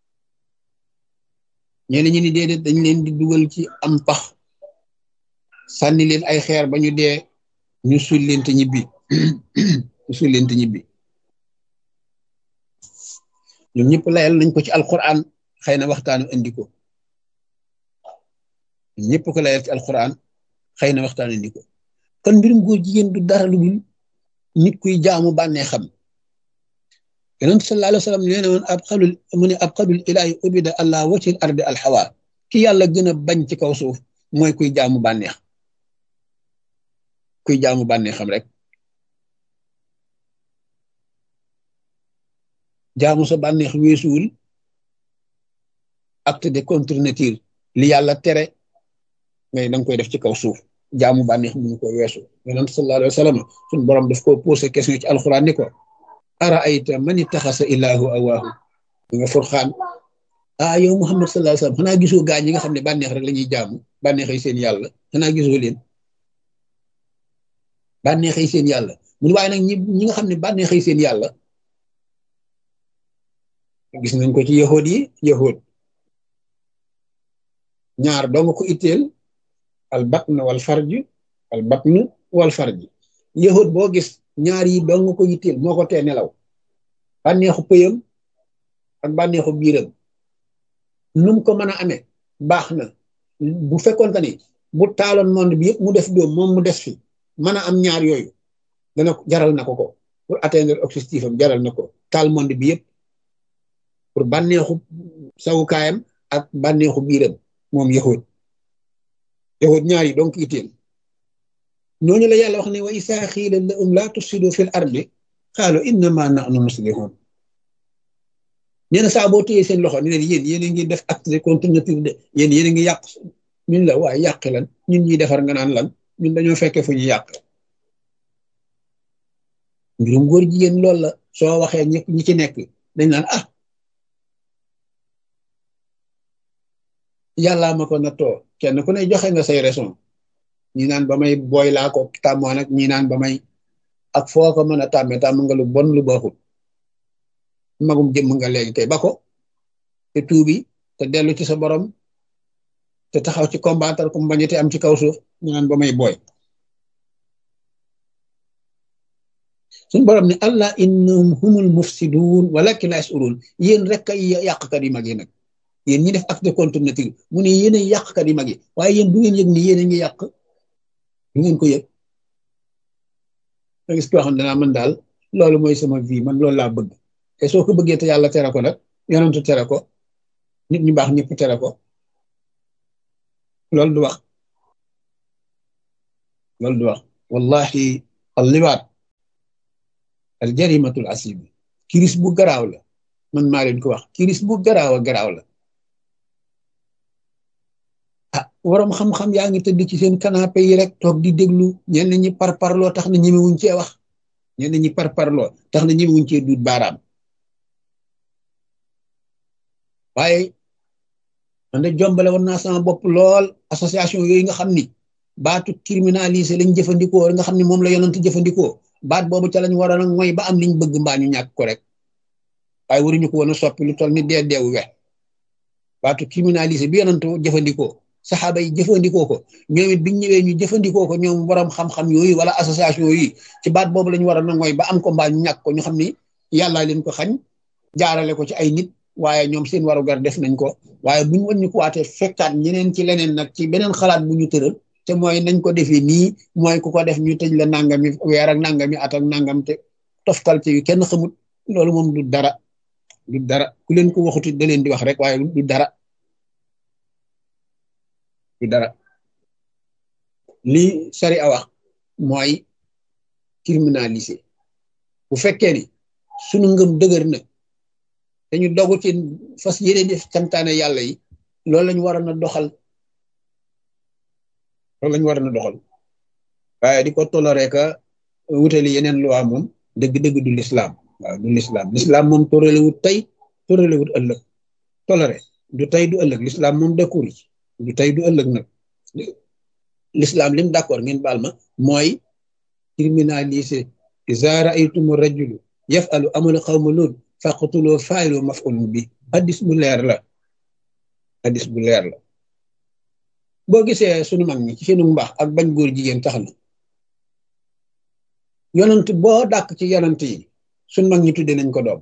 ñenn ñi ni déedéet dañ leen di dugal ci am pax sànni leen ay xeer ba ñu dee ñu suul leen te ñibbi ñoom ñëpp layal nañ ko ci alquran xëy na waxtaanu indi ko ñëpp ko layal ci alquran xëy na waxtaanu indi ko kon mbirum góor jigéen du dara lu dul nit kuy jaamu bànnee xam yonent sallallahu alayhi wa sallam nee na woon abqadul ilaahi ubida allah wajhil ardi alxawa ki yàlla gën a bañ ci kaw suuf mooy kuy jaamu bànneex xam rek jaamu sa bànneex weesuwul acte de contre nature li yàlla tere ngay danga koy def ci kaw suuf jaamu bànneex mënu ko weesu yonent sallallahu alayhi wa sallam suñu borom daf ko posé question ci alxuraan ni ko ara ayta man ittaxasa ilaahu awaahu nga Furqaan yow Muhammad sallallahu alayhi wa sallam xanaa gisoo gaa ñi nga xam ne bànneex rek la ñuy jaamu bànneexay seen yàlla xanaa gisoo leen bànneexay seen yàlla mu ne waaye nag ñi nga xam ne bànneexay seen yàlla gis nañ ko ci yahood yi ñaar dong ko itteel al batn wal farj yahood boo gis ñaar yi dong ko itteel moo ko tee nelaw bànneexu pëyam ak bànneexu biiram num ko mën a amee baax na bu fekkoonte ni bu taaloon monde bi yëpp mu def doom moom mu des fi mën a am ñaar yooyu dana jaral na ko pour atteindre objectif am jaral na ko taal monde bi yëpp pour bànneexu sawukaayam ak bànneexu biiram moom yahud ñaar yi donc itteel ñooñu la yàlla wax ne wa isaa xiila lahum laa tufsidu fil ardi qaalu innama nahnu muslihun nee na saa boo téyee seen loxo ni leen yéen a ngi def acte de contre nature de yéen a ngi yàq ñun la waaye yàq lan ñun ñuy defar nga naan lan ñun dañoo fekkee fu ñu yàq mbirum góor jigéen loolu la soo waxee ñi ci nekk dañ naan yàllaa ma ko nattoo kenn ku ne joxe nga say raison ñi naan ba may booy laa ko tàmmoon ak ñi naan ba may ak foo ko mën a tàmm nga lu bon lu baaxul magum jëmm nga léegi kay ba ko te tuubi te dellu ci sa borom te taxaw ci combattre ku mbañete am ci kaw suuf ñu naan ba may booy suñu borom ne allah innahum humul mufsidun walakin la yashurun yéen rek ay yàqkat yi mag yi nag yéen ñi def acte de contre nature mu ne yéen a yàqkat yi mag yi waaye yéen du ngeen yëg ni yéen a ngi yàq du ngeen ko yëg nga gis koo xam ne danaa man daal loolu mooy sama vie man loolu laa bëgg te soo ko bëggee te yàlla tere ko nag yonentu tere ko nit ñu baax ñëpp tere ko loolu du wax loolu du wax wallahi al liwaat al jarimatul asib kiris bu garaaw la man maa leen ko wax kiris bu garaaw a garaaw la ah waroom xam-xam yaa ngi tëdd ci seen canapé yi rek toog di déglu ñenn ñi par parloo tax na ñemewuñ cee wax ñenn ñi par parloo tax na ñemewuñ cee duut baaraam waaye man de jombale woon naa sama bopp lool association yooyu nga xam ni baatu criminalisé lañ jëfandikoo nga xam ni moom la yonent jëfandikoo baat boobu ca lañ waroon a mooy ba am liñ bëgg mbaa ñu ñàkk ko rek waaye waruñu ko woon a soppi lu toll ni dee deewu we baatu criminalisé bi yonent jëfandikoo saxaaba yi jëfandikoo ko ñoom it biñ ñëwee ñu jëfandikoo ko ñoom borom xam-xam yooyu wala association yi ci baat boobu lañ waroon a mooy ba am ko mbaa ñu ñàkk ko ñu xam ni yàllaa leen ko xañ jaarale ko ci ay nit waaye ñoom seen warugar def nañ ko waaye buñ wàññi ko waatee fekkaat ñeneen ci leneen nag ci beneen xalaat bu ñu tëral te mooy nañ ko defee nii mooy ku ko def ñu tëj la nangami weer ak nangami at ak nangam te toftal ci yu kenn xamut loolu moom du dara du dara ku leen ko waxuti da leen di wax rek waaye du dara du dara lii sari a wax mooy criminalisé bu fekkee ni sunu ngëm dëgër na dañu dogu ci fas yéene def santaane yàlla yi loolu lañu waroon a doxal loolu lañu waroon a doxal waaye di ko toléré ka wutali yeneen loi moom dëgg-dëgg du l'islam waaw du l'islam moom toléré wut tey toléré wut ëllëg toléré du tey du ëllëg l'islam moom d'accord ci du tey du ëllëg nag l'islam lim d'accord ngeen baal ma mooy criminaliser iza ra'aytumu rajulu yaf'alu amala qawma lut faqtuloo faayiloo maf'ulun bi hadis bu leer la hadis bu leer la boo gisee sunu mag ñi ci seenu mbaax ak bañ góor jigéen tax na yonent boo dàkk ci yonent yi sunu mag ñi tudde nañ ko doom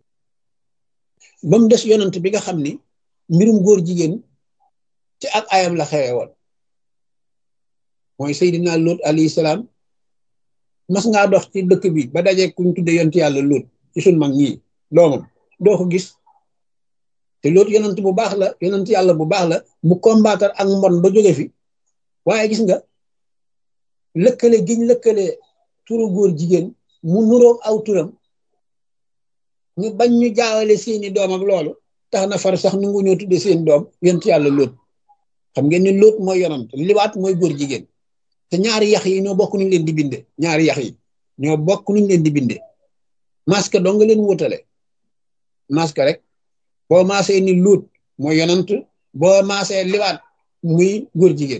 ba mu des yonent bi nga xam ni mbirum góor jigéen ci ak ayam la xewe woon mooy Seydina Lut alayhi salaam mas ngaa dox ci dëkk bi ba dajee kuñ tudde yonent yàlla Lut ci sunu mag ñi doomam doo ko gis te loolu yonent bu baax la yonent yàlla bu baax la bu combattre ak mbon ba jóge fi waaye gis nga lëkkale giñ lëkkale turu góor jigéen mu nuroog aw turam ñu bañ ñu jaawale seeni doom ak loolu tax na far sax nu ngu ñoo tudde seen doom yonent yàlla Lóot xam ngeen ni Lóot mooy yonent liwaat mooy góor jigéen te ñaari yax yi ñoo bokk nuñ leen di binde ñaari yax yi ñoo bokk nuñ leen di binde masque dong nga leen wutale masque rek boo maasee ni Luut mooy yonant boo maasee liwaat muy góor jigéen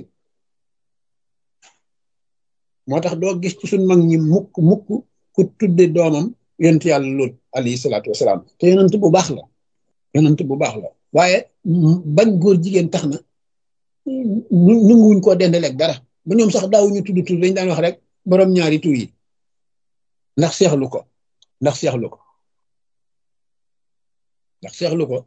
moo tax doo gis ci suñ mag ñi mukk ku tudde doomam yonent yàlla Luut alayhi salaatu wasalaam te yonant bu baax la yonant bu baax la waaye bañ góor jigéen tax na nanguwuñ koo dendaleeg dara ba ñoom sax daawuñu tudd tur dañ daan wax rek borom ñaari tur yi ndax seexlu ko ndax seexlu ko ndax seexlu ko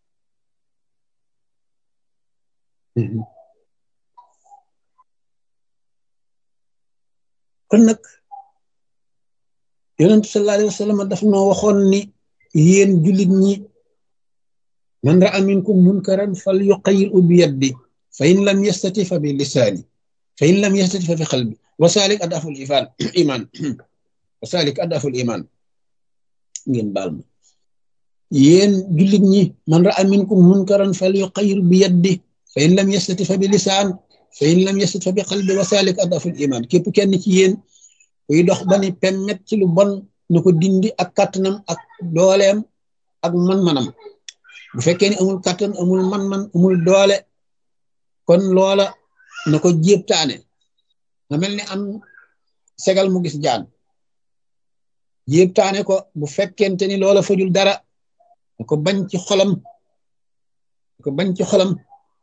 kon nag yonent sallallahu alayhi wa sallam daf noo waxoon ni yéen jullit ñi man ra'a minkum munkaran fal yuqayyirhu bi yadi fa in lam yastati fa bi lisaani fa in lam yastati fa bi qalbi wa salik adaful iman wa salik adaful iman ngeen baal ma yéen jullit ñi man ra'a minkum munkaran fal yuqayyir bi yadi fa in lam yastati fa bi lisaan fa in lam yastati fa bi qalbi wa salik adaful iman képp kenn ci yéen kuy dox ba ni pemmet ci lu bon na ko dindi ak kàttanam ak dooleem ak man-manam bu fekkee ni amul kàttan amul man-man amul doole kon loola na ko jéebtaane nga mel ni am segal mu gis jaan jéebtaane ko bu fekkente ni loola fajul dara na ko bañ ci xolam na ko bañ ci xolam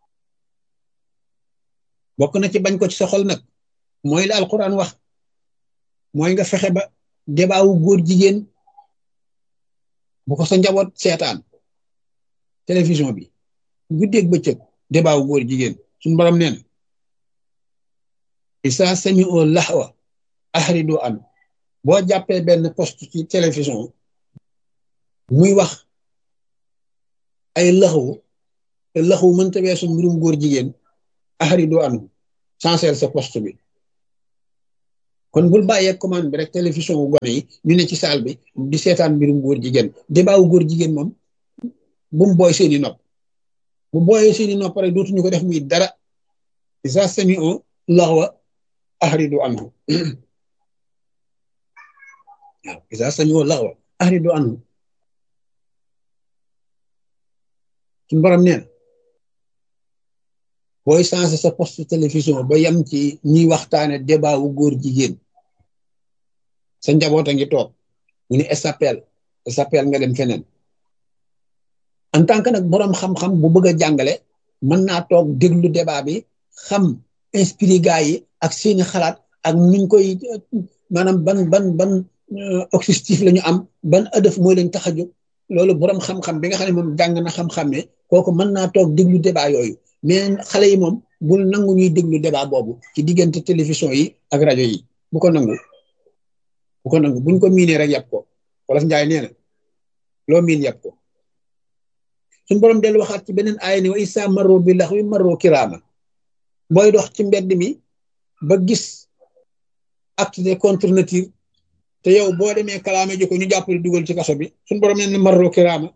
bokk na ci bañ ko ci sa xol nag mooy la alquran wax mooy nga fexe ba debaawu góor jigéen bu ko sa njaboot seetaan télévision bi guddeeg bëccëg debaawu góor jigéen suñu borom nee na isa sami'u lahwa ahridu an boo jàppee benn poste ci télévision muy wax ay laxwu te laxwu mënta weesu mbirum góor jigéen ahridu an changer sa poste bi kon bul bàyyee commande bi rek télévision wu gone yi ñu ne ci salle bi di seetaan mbirum góor jigéen débat wu góor jigéen moom bu mu booy seeni nopp bu booyee seeni nopp rek dootuñu ko def muy dara isa sami'u laghwa ahridu anhu waaw isa sami'u laghwa ahridu anhu suñu borom nee na booy changé sa poste télévision ba yem ci ñuy waxtaane débat wu góor jigéen sa njaboot a ngi toog ñu ne SAPL nga dem feneen en tant que nag boroom xam-xam bu bëgg a jàngale mën naa toog déglu débat bi xam inspiré gars yi ak seeni xalaat ak nuñ koy maanaam ban objectif la ñu am ban ëdëf mooy leen tax a jóg loolu boroom xam-xam bi nga xam ne moom jàng na xam-xam ne kooku mën naa toog déglu débat yooyu mais xale yi moom bul nangu ñuy déglu débat boobu ci diggante télévision yi ak rajo yi bu ko nangu buñ ko miinee rek yàpp ko wolof njaay nee na loo miin yàpp ko suñu borom dellu waxaat ci beneen aaya ni wa isa marro bi lax wi marro kiraama booy dox ci mbedd mi ba gis acte de contre nature te yow boo demee kalaame ji ko ñu jàppale dugal ci kaso bi suñu borom nee na marro kiraama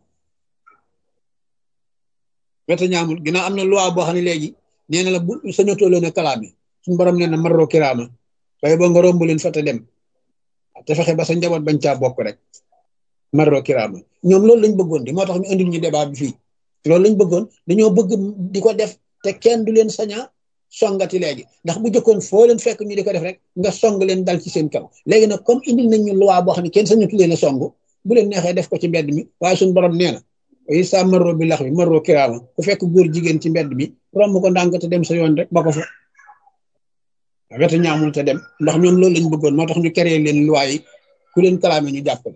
weta ñaamul ginnaaw am na loi boo xam ne léegi nee na la bu sañatoo leen a kalaame suñu borom nee na marro kiraama waaye boo nga romb leen fa te dem te fexe ba sa njaboot bañ caa bokk rek marro kiraama ñoom loolu lañ bëggoon di moo tax ñu indil ñu débat bi fii loolu lañ bëggoon dañoo bëgg di ko def te kenn du leen saña songati léegi ndax bu jëkkoon foo leen fekk ñu di ko def rek nga song leen dal ci seen kaw léegi nag comme indil nañ ñu loi boo xam ne kenn sañatu leen a song bu leen neexee def ko ci mbedd mi waaye suñu borom nee na yi sa marro bi lax bi marro kiraama ku fekk góor jigéen ci mbedd mi romb ko ndànk te dem sa yoon rek ba ko fa weta ñaamul te dem ndax ñoom loolu lañ bëggoon moo tax ñu créé leen loi yi ku leen kalaame ñu jàppale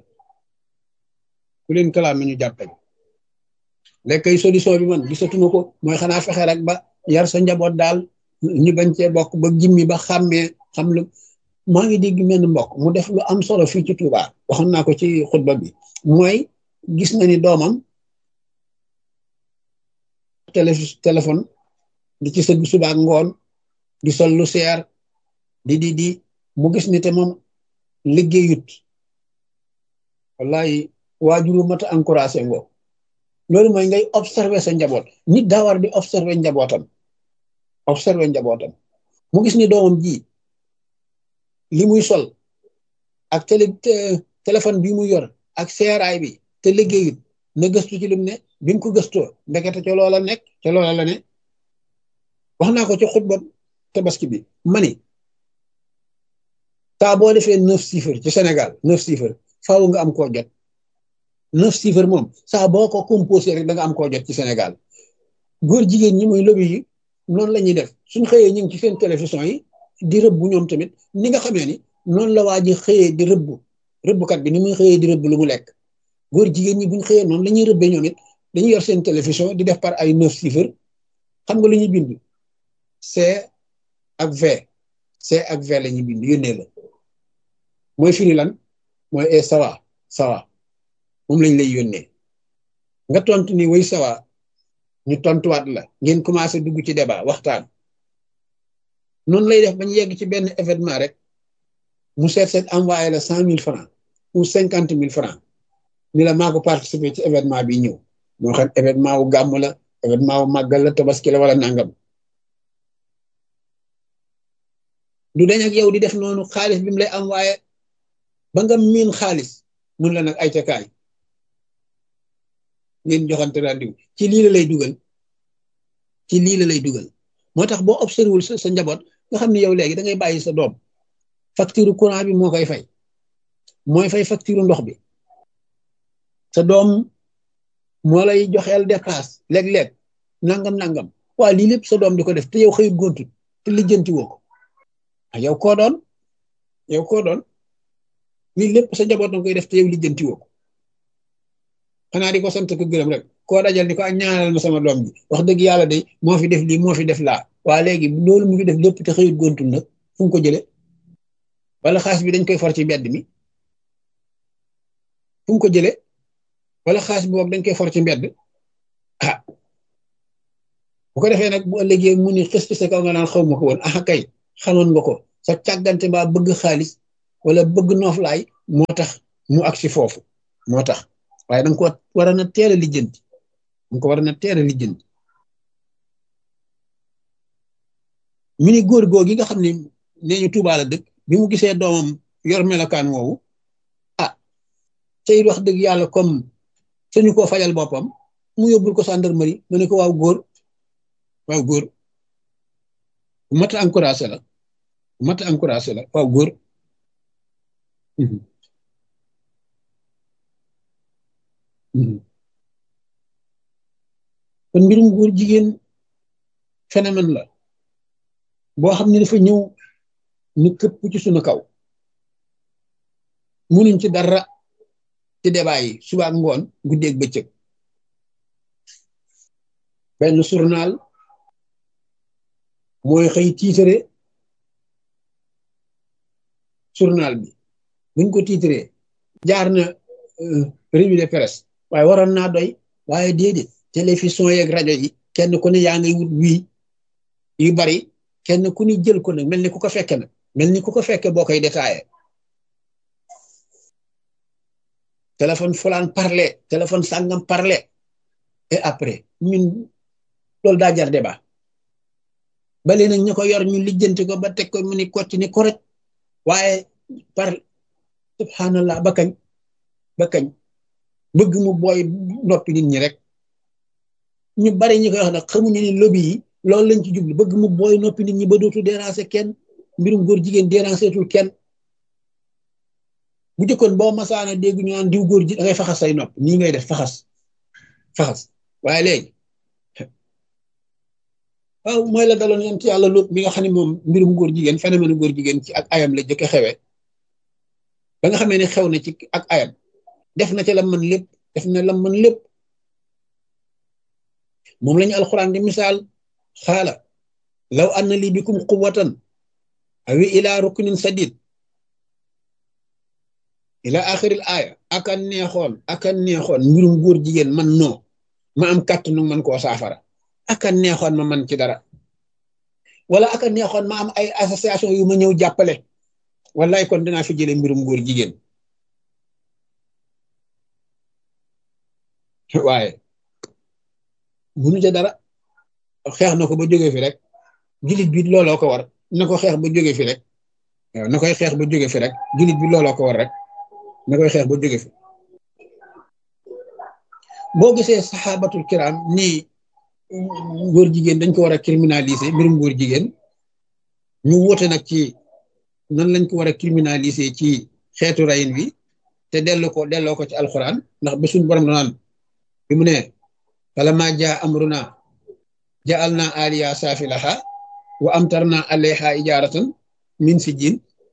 léegi kay solution bi man gisatuma ko mooy xanaa fexe rek ba yar sa njaboot daal ñu bañ cee bokk ba jimmi ba xàmmee xam lu maa ngi dégg mel ni mbokk mu def lu am solo fii ci Touba waxoon naa ko ci xutba bi mooy gis na ni doomam téléphone di ci sëgg suba ak ngoon di sol lu seer di mu gis ni te moom liggéeyut wallahi waajuru mat a encouragé ngoo loolu mooy ngay observer sa njaboot nit daa war di observer njabootam mu gis ni doomam ji li muy sol ak téléphone bi muy yor ak seeraay bi te liggéeyut na gëstu ci lim ne bi mu ko gëstoo ndekete ca loola nekk ca loola la ne wax naa ko ci xutba tabaski bi mani saa boo defee 9 chiffres ci Sénégal 9 chiffres faaw nga am koo jot 9 chiffres moom saa boo ko composé rek da nga am koo jot ci Sénégal góor jigéen ñi muy lobby yi noonu la ñuy def suñ xëyee ñu ngi ci seen télévision yi di rëbb ñoom tamit ni nga xamee ni noonu la waa ji xëyee di rëbbkat bi ni muy xëyee di rëbb lu mu lekk góor jigéen ñi buñ xëyee noonu la ñuy rëbbee ñoom it dañuy yor seen télévision di def par ay 9 chiffres xam nga lu ñuy bind C ak V la ñuy bind yónnee la mooy firi lan mooy sawa moom lañ lay yónnee nga tontu ni way sawa ñu tontuwaat la ngeen commencé dugg ci débat waxtaan noonu lay def bañ yegg ci benn événement rek mu seet envoyé la 100 000 francs ou 50 000 francs ni la maa ko participer ci événement bi ñëw moo xam événement wu gàmm la événement wu màggal la tabaski la wala nangam du dañ ak yow di def noonu xaalis bi mu lay envoyé ba nga miin xaalis mun la nag ay cakaay ngeen joxante rendez-vous ci lii la lay dugal moo tax boo observé wul sa njaboot nga xam ne yow léegi da ngay bàyyi sa doom facture courant bi moo koy fay mooy fay facture ndox bi sa doom moo lay joxeel dépasse léeg-léeg nangam waa lii lépp sa doom di ko def te yow xëyut gontut te lijjanti woo ko yow koo doon lii lépp sa njaboot na koy def te yow lijjanti woo ko xanaa di ko sant ko gërëm rek koo dajal ni ko ak ñaanal ma sama doom ji wax dëgg yàlla de moo fi def lii moo fi def laa waa léegi loolu mu ngi def lépp te xëyut gontul nag fu mu ko jële wala xaalis bi dañ koy for ci mbedd mi fu mu ko jële wala xaalis bi boog dañ koy for ci mbedd bu ko defee nag bu ëllëgee mu ni xës ci sa kaw nga naan xaw ma ko woon kay xamoon nga ko sa càggante mbaa bëgg xaalis wala bëgg nooflaay moo tax mu agsi foofu moo tax waaye da nga ko war a na teel a lijjanti da nga ko war a na teel a lijjanti mi ni góor góor gi nga xam ne nee ñu Tuubaa la dëkk bi mu gisee doomam yor melokaan woowu ah tey wax dëgg yàlla comme suñu koo fajal boppam mu yóbbul ko gendarmerie mu ne ko waaw góor bu mat a encouragé la bu mat a encouragé la waaw góor kon mbirum góor jigéen phénomène la boo xam ne dafa ñëw ni këpp ci suñu kaw munuñ ci dara ci débat yi suba ak ngoon guddeeg bëccëg benn journal mooy xëy tiitare journal bi buñ ko tiitaree jaar na revue de presse waaye waroon naa doy waaye déedéet télévision yeeg rajo yi kenn ku ne yaa ngay wut wii yu bari kenn ku ni jël ko nag mel ni ku ko fekke nag mel ni ku ko fekke boo koy détaillé téléphone fulaan parlé téléphone sàngam parlé et après ñun loolu daa jar débat bale nag ñu ko yor ñu lijjanti ko ba teg ko mu ni kocc ni correct waaye par subhanallah ba kañ bëgg mu booy noppi nit ñi rek ñu bari ñi koy wax nag xamuñu ni lobby yi loolu lañ ci jublu bëgg mu booy noppi nit ñi ba dootu déranger kenn mbirum góor jigéen déranger tul kenn bu jëkkoon boo masaana dégg ñu naan diw góor ji da ngay faxas say nopp nii ngay def faxas waaye léegi waaw mooy la daloon yéen ci yàlla Luut mi nga xam ne moom mbirum góor jigéen phénomène góor jigéen ci ak ayam la jëkk xewe ba nga xamee ne xew na ci ak ayam def na ca la mën lépp moom lañu alxuraan di misaal xaala law anna li bikum quwwatan awi ila ruknin sadid ila axiril aaya aka neexoon mbirum góor jigéen man noo ma am kàttanu man koo saafara aka neexoon ma man ci dara wala aka neexoon ma am ay association yu ma ñëw jàppale wallaay kon dinaa fi jële mbirum góor jigéen waaye munu ca dara xeex na ko ba jóge fi rek jullit bi looloo ko war na ko xeex ba jóge fi rek waaw na koy xeex ba jóge fi rek jullit bi looloo ko war rek na koy xeex ba jóge fi boo gisee saxaabatul kiram nii góor jigéen dañ ko war a criminaliser mbirum góor jigéen ñu woote nag ci nan lañ ko war a criminaliser ci xeetu rayin bi te delloo ko ci alxuraan ndax ba suñ borom naan bi mu ne falammaa jaa amruna ja'alna aliya safilaha wa amtarna alayha ijaratan min sijjin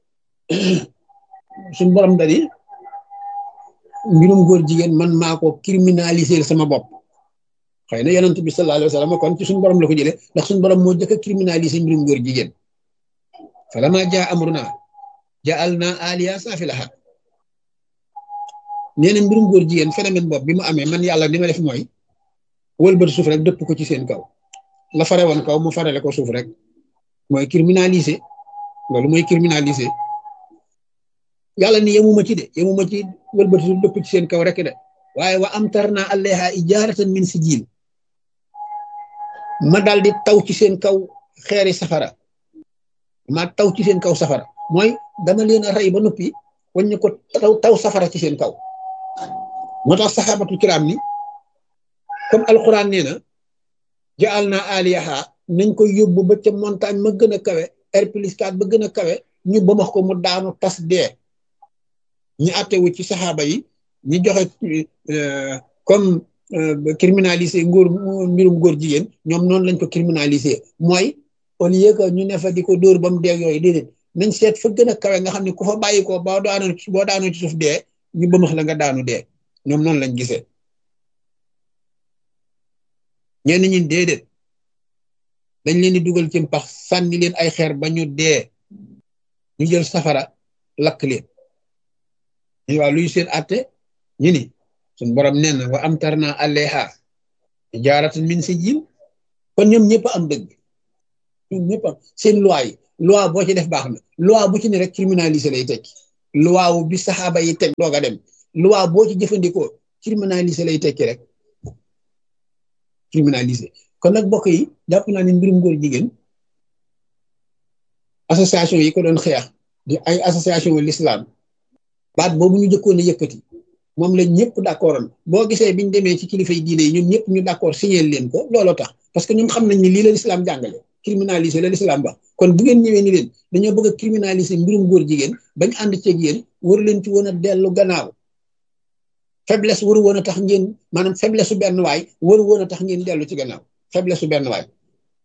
suñ borom dani mbirum góor jigéen man maa ko criminaliser sama bopp xëy na yonent bi sallallahu alayhi wa sallam kon ci suñ borom la ko jëlee ndax suñ borom moo jëkk a criminaliser mbirum góor jigéen falammaa jaa amruna ja'alna aliya safilaha nee na mbirum góor jigéen phénomène bopp bi mu amee man yàlla ni ma def mooy wëlbati suuf rek dëpp ko ci seen kaw la fare woon kaw mu farale ko suuf rek mooy criminaliser loolu mooy criminaliser yàlla ni yemuma ci wëlbati suuf dëpp ci seen kaw rek de waaye wa amtarna alayha ijaratan min sijil ma daal di taw ci seen kaw xeeri safara ma taw ci seen kaw safara mooy dama leen a rey ba noppi waññu ko taw safara ci seen kaw moo tax saxaabatu kiraam ni comme alquran nee na jaal na aliyaha nañ ko yóbbu ba ca montagne ma gën a kawe R+4 ba gën a kawe ñu bamax ko mu daanu tas dee ñu àttewu ci saxaaba yi ñu joxe comme criminaliser mbirum góor jigéen ñoom noonu lañ ko criminaliser mooy au lieu que ñu ne fa di ko dóor ba mu dee yooyu déedéet nañ seet fa gën a kawe nga xam ne ku fa bàyyi ko boo daanu ci suuf dee ñu bëmax la nga daanu dee ñoom noonu lañ gisee ñenn ñi déedéet dañ leen di dugal ci pax sànni leen ay xeer ba ñu dee ñu jël safara lakk leen ñu waa luy seen àtte ñu ni suñ borom nee na wa amtarna alayha ijaratan min sijil kon ñoom ñëpp am dëgg ñoom ñëpp am seen loi yi loi boo ci def baax na loi bu ci ne rek criminalisé lay tekki loi wu bi saxaaba yi teg doog a dem loi boo ci jëfandikoo criminalisé lay tekki rek criminalisé kon nag bokk yi jàpp naa ne mbirum góor jigéen association yi ko doon xeex di ay association l'islam baat boobu ñu jëkkoon a yëkkati moom la ñëpp d'accordoon boo gisee biñu demee ci kilifa yi diine yi ñun ñëpp ñu d'accord signé leen ko looloo tax parce que ñun xam nañ ni lii la l'islam jàngale criminaliser la l'islam ba kon bu ngeen ñëwee ni leen dañoo bëgg a criminaliser mbirum góor jigéen bañ ànd ceeg yéen waru leen ci woon a dellu gannaaw faiblesse waru woon a tax ngeen maanaam faiblesse su benn waay waru woon a tax ngeen dellu ci gannaaw faiblesse su benn waay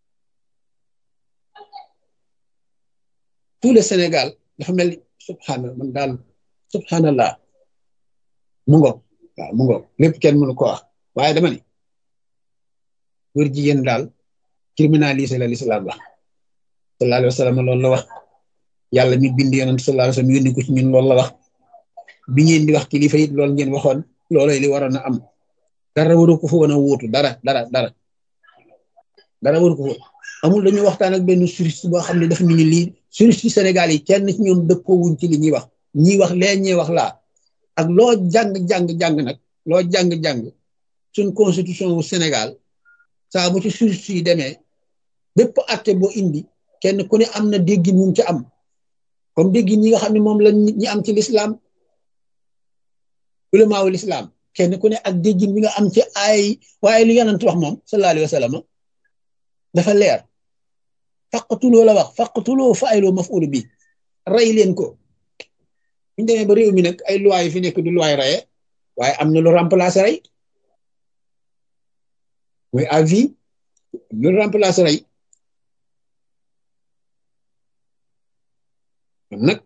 tout le Sénégal dafa mel ni subhanallah mu ngoog waaw mu ngoog lépp kenn mënu ko wax waaye dama ni góor jigéen daal criminalisé la l'islam wax sallallahu alayhi wa sallam loolu la wax yàlla mi bind yonent sallallahu alayhi wa sallam yónni ko ci ñun loolu la wax bi ngeen di wax kilifa it loolu ngeen waxoon loolooy li waroon a am dara waru ko fa woon a wóotu dara waru ko fa amul dañu waxtaan ak benn juriste boo xam ne dafa ni ñu lii juriste ci Sénégal yi kenn ci ñoom dëppoo wuñ ci li ñuy wax ñii wax lee ñee wax laa ak loo jàng nag loo jàng suñ constitution wu Sénégal saa bu ci juriste yi demee bépp acte boo indi kenn ku ne am na déggin mu ci am comme déggin ñi nga xam ne moom la nit ñi am ci l'islam ulamaawu l'islam kenn ku ne ak déggin bi nga am ci ay waaye li yonent wax moom sallallahu alayhi wa sallam dafa leer faqtuloo la wax faqtuloo fa'iloo maf'ul bi rey leen ko buñu demee ba réew mi nag ay loi yi fi nekk du loi reye waaye am na lu remplacer rey mooy à vie lu remplacer rey kon nag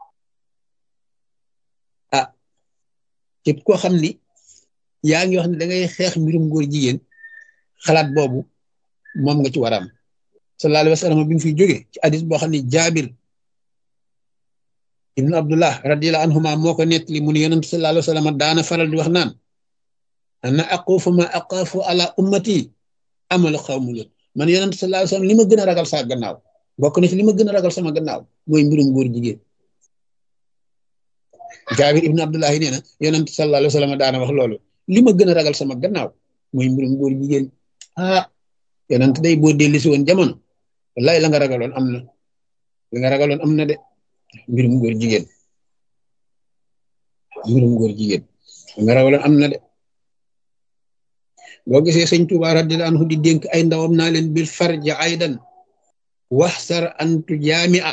képp koo xam ni yaa ngi wax ne da ngay xeex mbirum góor jigéen xalaat boobu moom nga ci war a am sallallahu alayhi wa sallam bi mu fiy jógee ci hadis boo xam ne Jaabir ibn Abdullah radiyallahu anhuma moo ko nettali mu ne yonent sallallahu alayhi wa sallam daana faral di wax naan ana aqufu ma aqafu ala ummati amal xawmu lut man yonent sallallahu alayhi wa sallam li ma gën a ragal sa gannaaw bokk na ci li ma gën a ragal sama gannaaw mooy mbirum góor jigéen Jaabir ibn Abdullahi nee na yonent sallallahu alayhi wa sallam daana wax loolu li ma gën a ragal sama gannaaw mooy mbirum góor jigéen yonent day boo delli si woon jamono wallahi la nga ragaloon am na de mbirum góor jigéen la nga ragaloon am na de boo gisee sëñ Tuubaa radiyallahu anhu di dénk ay ndawam naa leen bil farja aydan waxsar antu jaami'a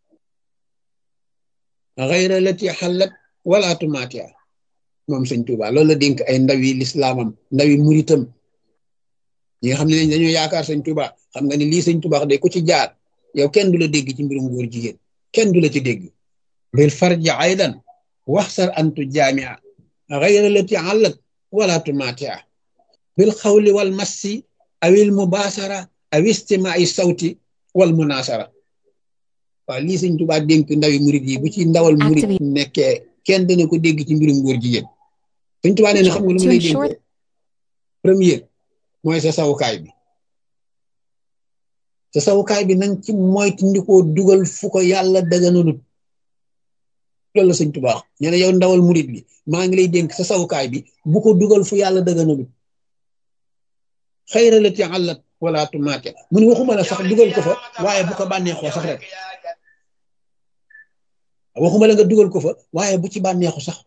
xayra lati xallat wala tumatia moom sëñ Tuubaa loolu la dénk ay ndawi lislaamam ndawi muritam ñi nga xam ne dañoo yaakaar sëñ Tuubaa xam nga ni lii sëñ Tuubaa de ku ci jaar yow kenn du la dégg ci mbirum góor jigéen kenn du la ci dégg bil farja aydan waxsar antu jaami'a xayra lati xallat wala tumatia bil xawli wal massi awil mubaasara aw istimaai sawti wal munaasara waaw lii sëñ Tuubaa dénk ndawi murid yi bu ci ndawal murid nekkee kenn dana ko dégg ci mbirum góor jigéen sëñ Tuubaa nee na xam nga lu ma lay dénk premier mooy sa sawukaay bi nang ci moytandikoo dugal fu ko yàlla daganalut loolu la sëñ Tuubaa nee na yow ndawal murid bi maa ngi lay dénk sa sawukaay bi bu ko dugal fu yàlla daganalut xayra lati allat wala tumaate mu ne waxuma la sax dugal ko fa waaye bu ko bànneexoo sax rek waxuma la nga dugal ko fa waaye bu ci bànneexu sax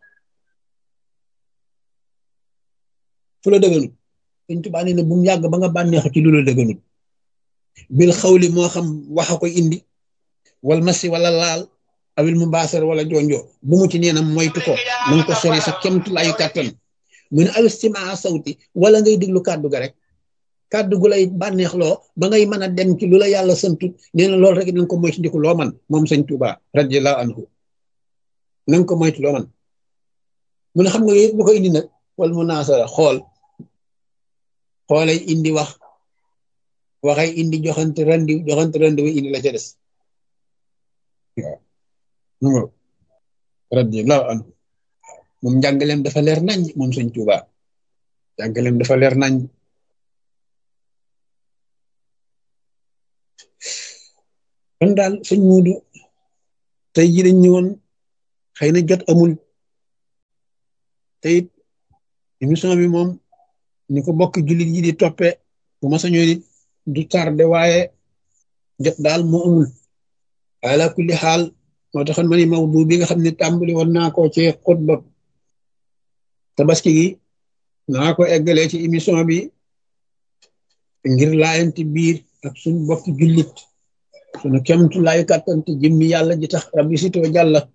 fu la dëgganut Sëñ Tuubaa nee na bu mu yàgg ba nga bànneexu ci lu la dëgganut bil xawli moo xam waxa koy indi wal masi wala laal awil mu baasar wala jonjo bu mu ci nee na moytu ko na nga ko sori sa kemtulaayu kàttan mu ne aw istimaa sawti wala ngay diglu kàddu ga rek kàddu gu lay bànneexloo ba ngay mën a dem ci lu la yàlla santut nee na loolu rek na nga ko moytu ndiku loo man moom Sëñ Tuubaa radiyallahu anhu na nga ko moytu loo man mu ne xam nga yëpp bu ko indi nag wal mu naasara xoolay indi waxay indi joxante randi wu indi la ca des waaw radiyallahu anhu moom njàngaleem dafa leer nañ moom Sëñ Tuubaa njàngaleem dafa leer nañ kon daal sëñ Muudu tey ji dañ ñëwoon xëy na jot amul te it émission bi moom ni ko bokk jullit yi di toppe bu ma sañoon it du tardé waaye jot daal moo amul ala kulli xaal moo taxoon ma ni mawdu bi nga xam ne tàmbali woon naa ko ci xutba tabaski gi naa ko eggalee ci émission bi ngir laayanti biir ak suñu bokk jullit suñu kemtu laayu kàttante jëmmi yàlla ji tax rabbi sito jàlla